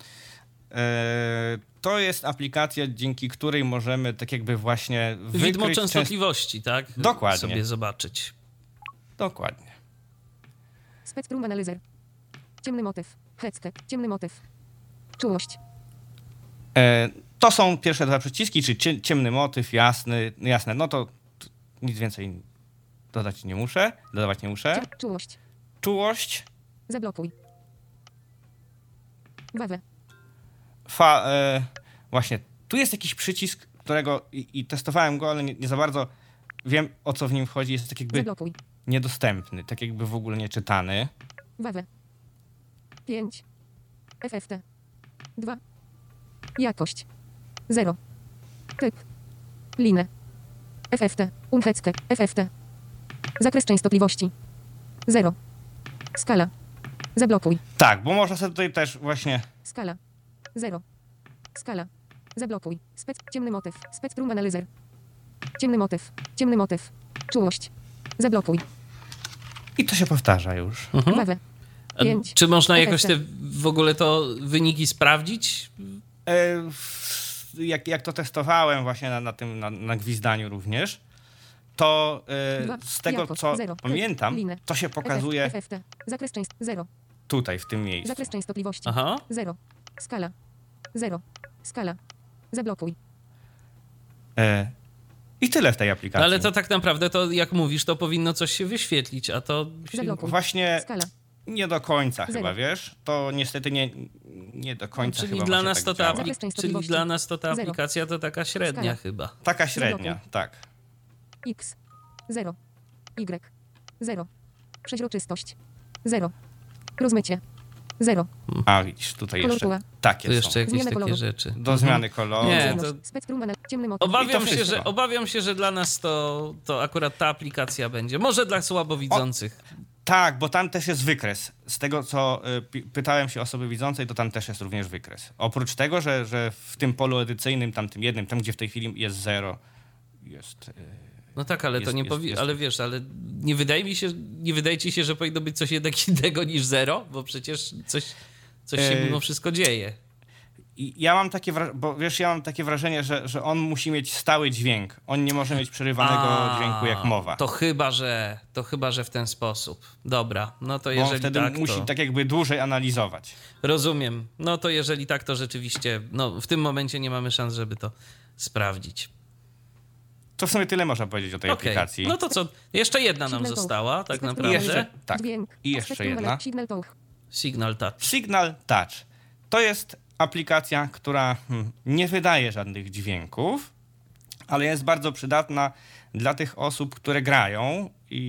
E, to jest aplikacja, dzięki której możemy tak jakby właśnie wykryć... Widmo częst- częstotliwości, tak? Dokładnie. Sobie zobaczyć. Dokładnie. Spectrum Analyzer. Ciemny motyw. Headset. Ciemny motyw. Czułość. E, to są pierwsze dwa przyciski, czyli cie, ciemny motyw, jasny, jasne. No to t- nic więcej dodać nie muszę, dodawać nie muszę. Cie- Czułość. Czułość, Zablokuj. Wawę. fa, e, właśnie, tu jest jakiś przycisk, którego i, i testowałem go, ale nie, nie za bardzo wiem, o co w nim wchodzi. Jest tak jakby Zablokuj. niedostępny, tak jakby w ogóle nieczytany. Wawę. pięć. F F T. dwa. Jakość. zero. Typ. Linę. F F T. Unhecke. F F T. Zakres częstotliwości. zero. Skala. Zablokuj. Tak, bo można sobie tutaj też właśnie... Skala. zero. Skala. Zablokuj. Spec. Ciemny motyw. Spectrum Analyzer. Ciemny motyw. Ciemny motyw. Czułość. Zablokuj. I to się powtarza już. Mhm. Wawę. A pięć. czy można jakoś F te F T. w ogóle to wyniki sprawdzić? E, w- jak, jak to testowałem właśnie na, na tym, na, na gwizdaniu również, to e, Dwa. z tego, Jakość. co Zero. pamiętam, Linę. to się pokazuje F F T. Zakres częst. zero. tutaj, w tym miejscu. Zakres częstotliwości. Aha. zero. Skala. zero. Skala. Zablokuj. E, I tyle w tej aplikacji. No ale to tak naprawdę, to jak mówisz, to powinno coś się wyświetlić, a to... Się... Zablokuj. Właśnie Skala. nie do końca Zero. chyba, wiesz? To niestety nie, nie do końca Czyli chyba dla, może nas tak to ta działa. apli- Zakres czyli częstotliwości. dla nas to ta Zero. aplikacja to taka średnia Skala. chyba. Taka średnia, Zablokuj. tak. X. zero. Y. zero. Przeźroczystość. zero. Rozmycie. zero. A widzisz, tutaj Kolor jeszcze tła. takie Tu są. jeszcze jakieś Zmiana takie koloru. rzeczy. Do zmiany koloru. Nie, Ciemność. to- Spektrum anal... Ciemny motyw. I Obawiam to się, wszystko. że, obawiam się, że dla nas to, to akurat ta aplikacja będzie. Może dla słabowidzących. Tak, bo tam też jest wykres. Z tego, co y, pi- pytałem się osoby widzącej, to tam też jest również wykres. Oprócz tego, że, że w tym polu edycyjnym, tam tym jednym, tam gdzie w tej chwili jest zero, jest... Y, No tak, ale to Jest- nie jest- powi... jest. Ale wiesz, ale nie wydaje mi się, nie wydaje ci się, że powinno być coś jednak innego niż zero? Bo przecież coś, coś się Ej. mimo wszystko dzieje. I ja mam takie wrażenie, bo wiesz, ja mam takie wrażenie, że, że on musi mieć stały dźwięk. On nie może mieć przerywanego A, dźwięku jak mowa. To chyba, że to chyba, że w ten sposób. Dobra, no to Bo on jeżeli wtedy tak, musi to... tak jakby dłużej analizować. Rozumiem. No to jeżeli tak, to rzeczywiście, no w tym momencie nie mamy szans, żeby to sprawdzić. To w sumie tyle można powiedzieć o tej Okej, aplikacji. no to co? Jeszcze jedna nam Signal została, tak Spektrum naprawdę. Jeszcze, tak. Dźwięk. I jeszcze Spektrum jedna. Signal Touch. Signal Touch. Signal Touch. To jest aplikacja, która hmm, nie wydaje żadnych dźwięków, ale jest bardzo przydatna dla tych osób, które grają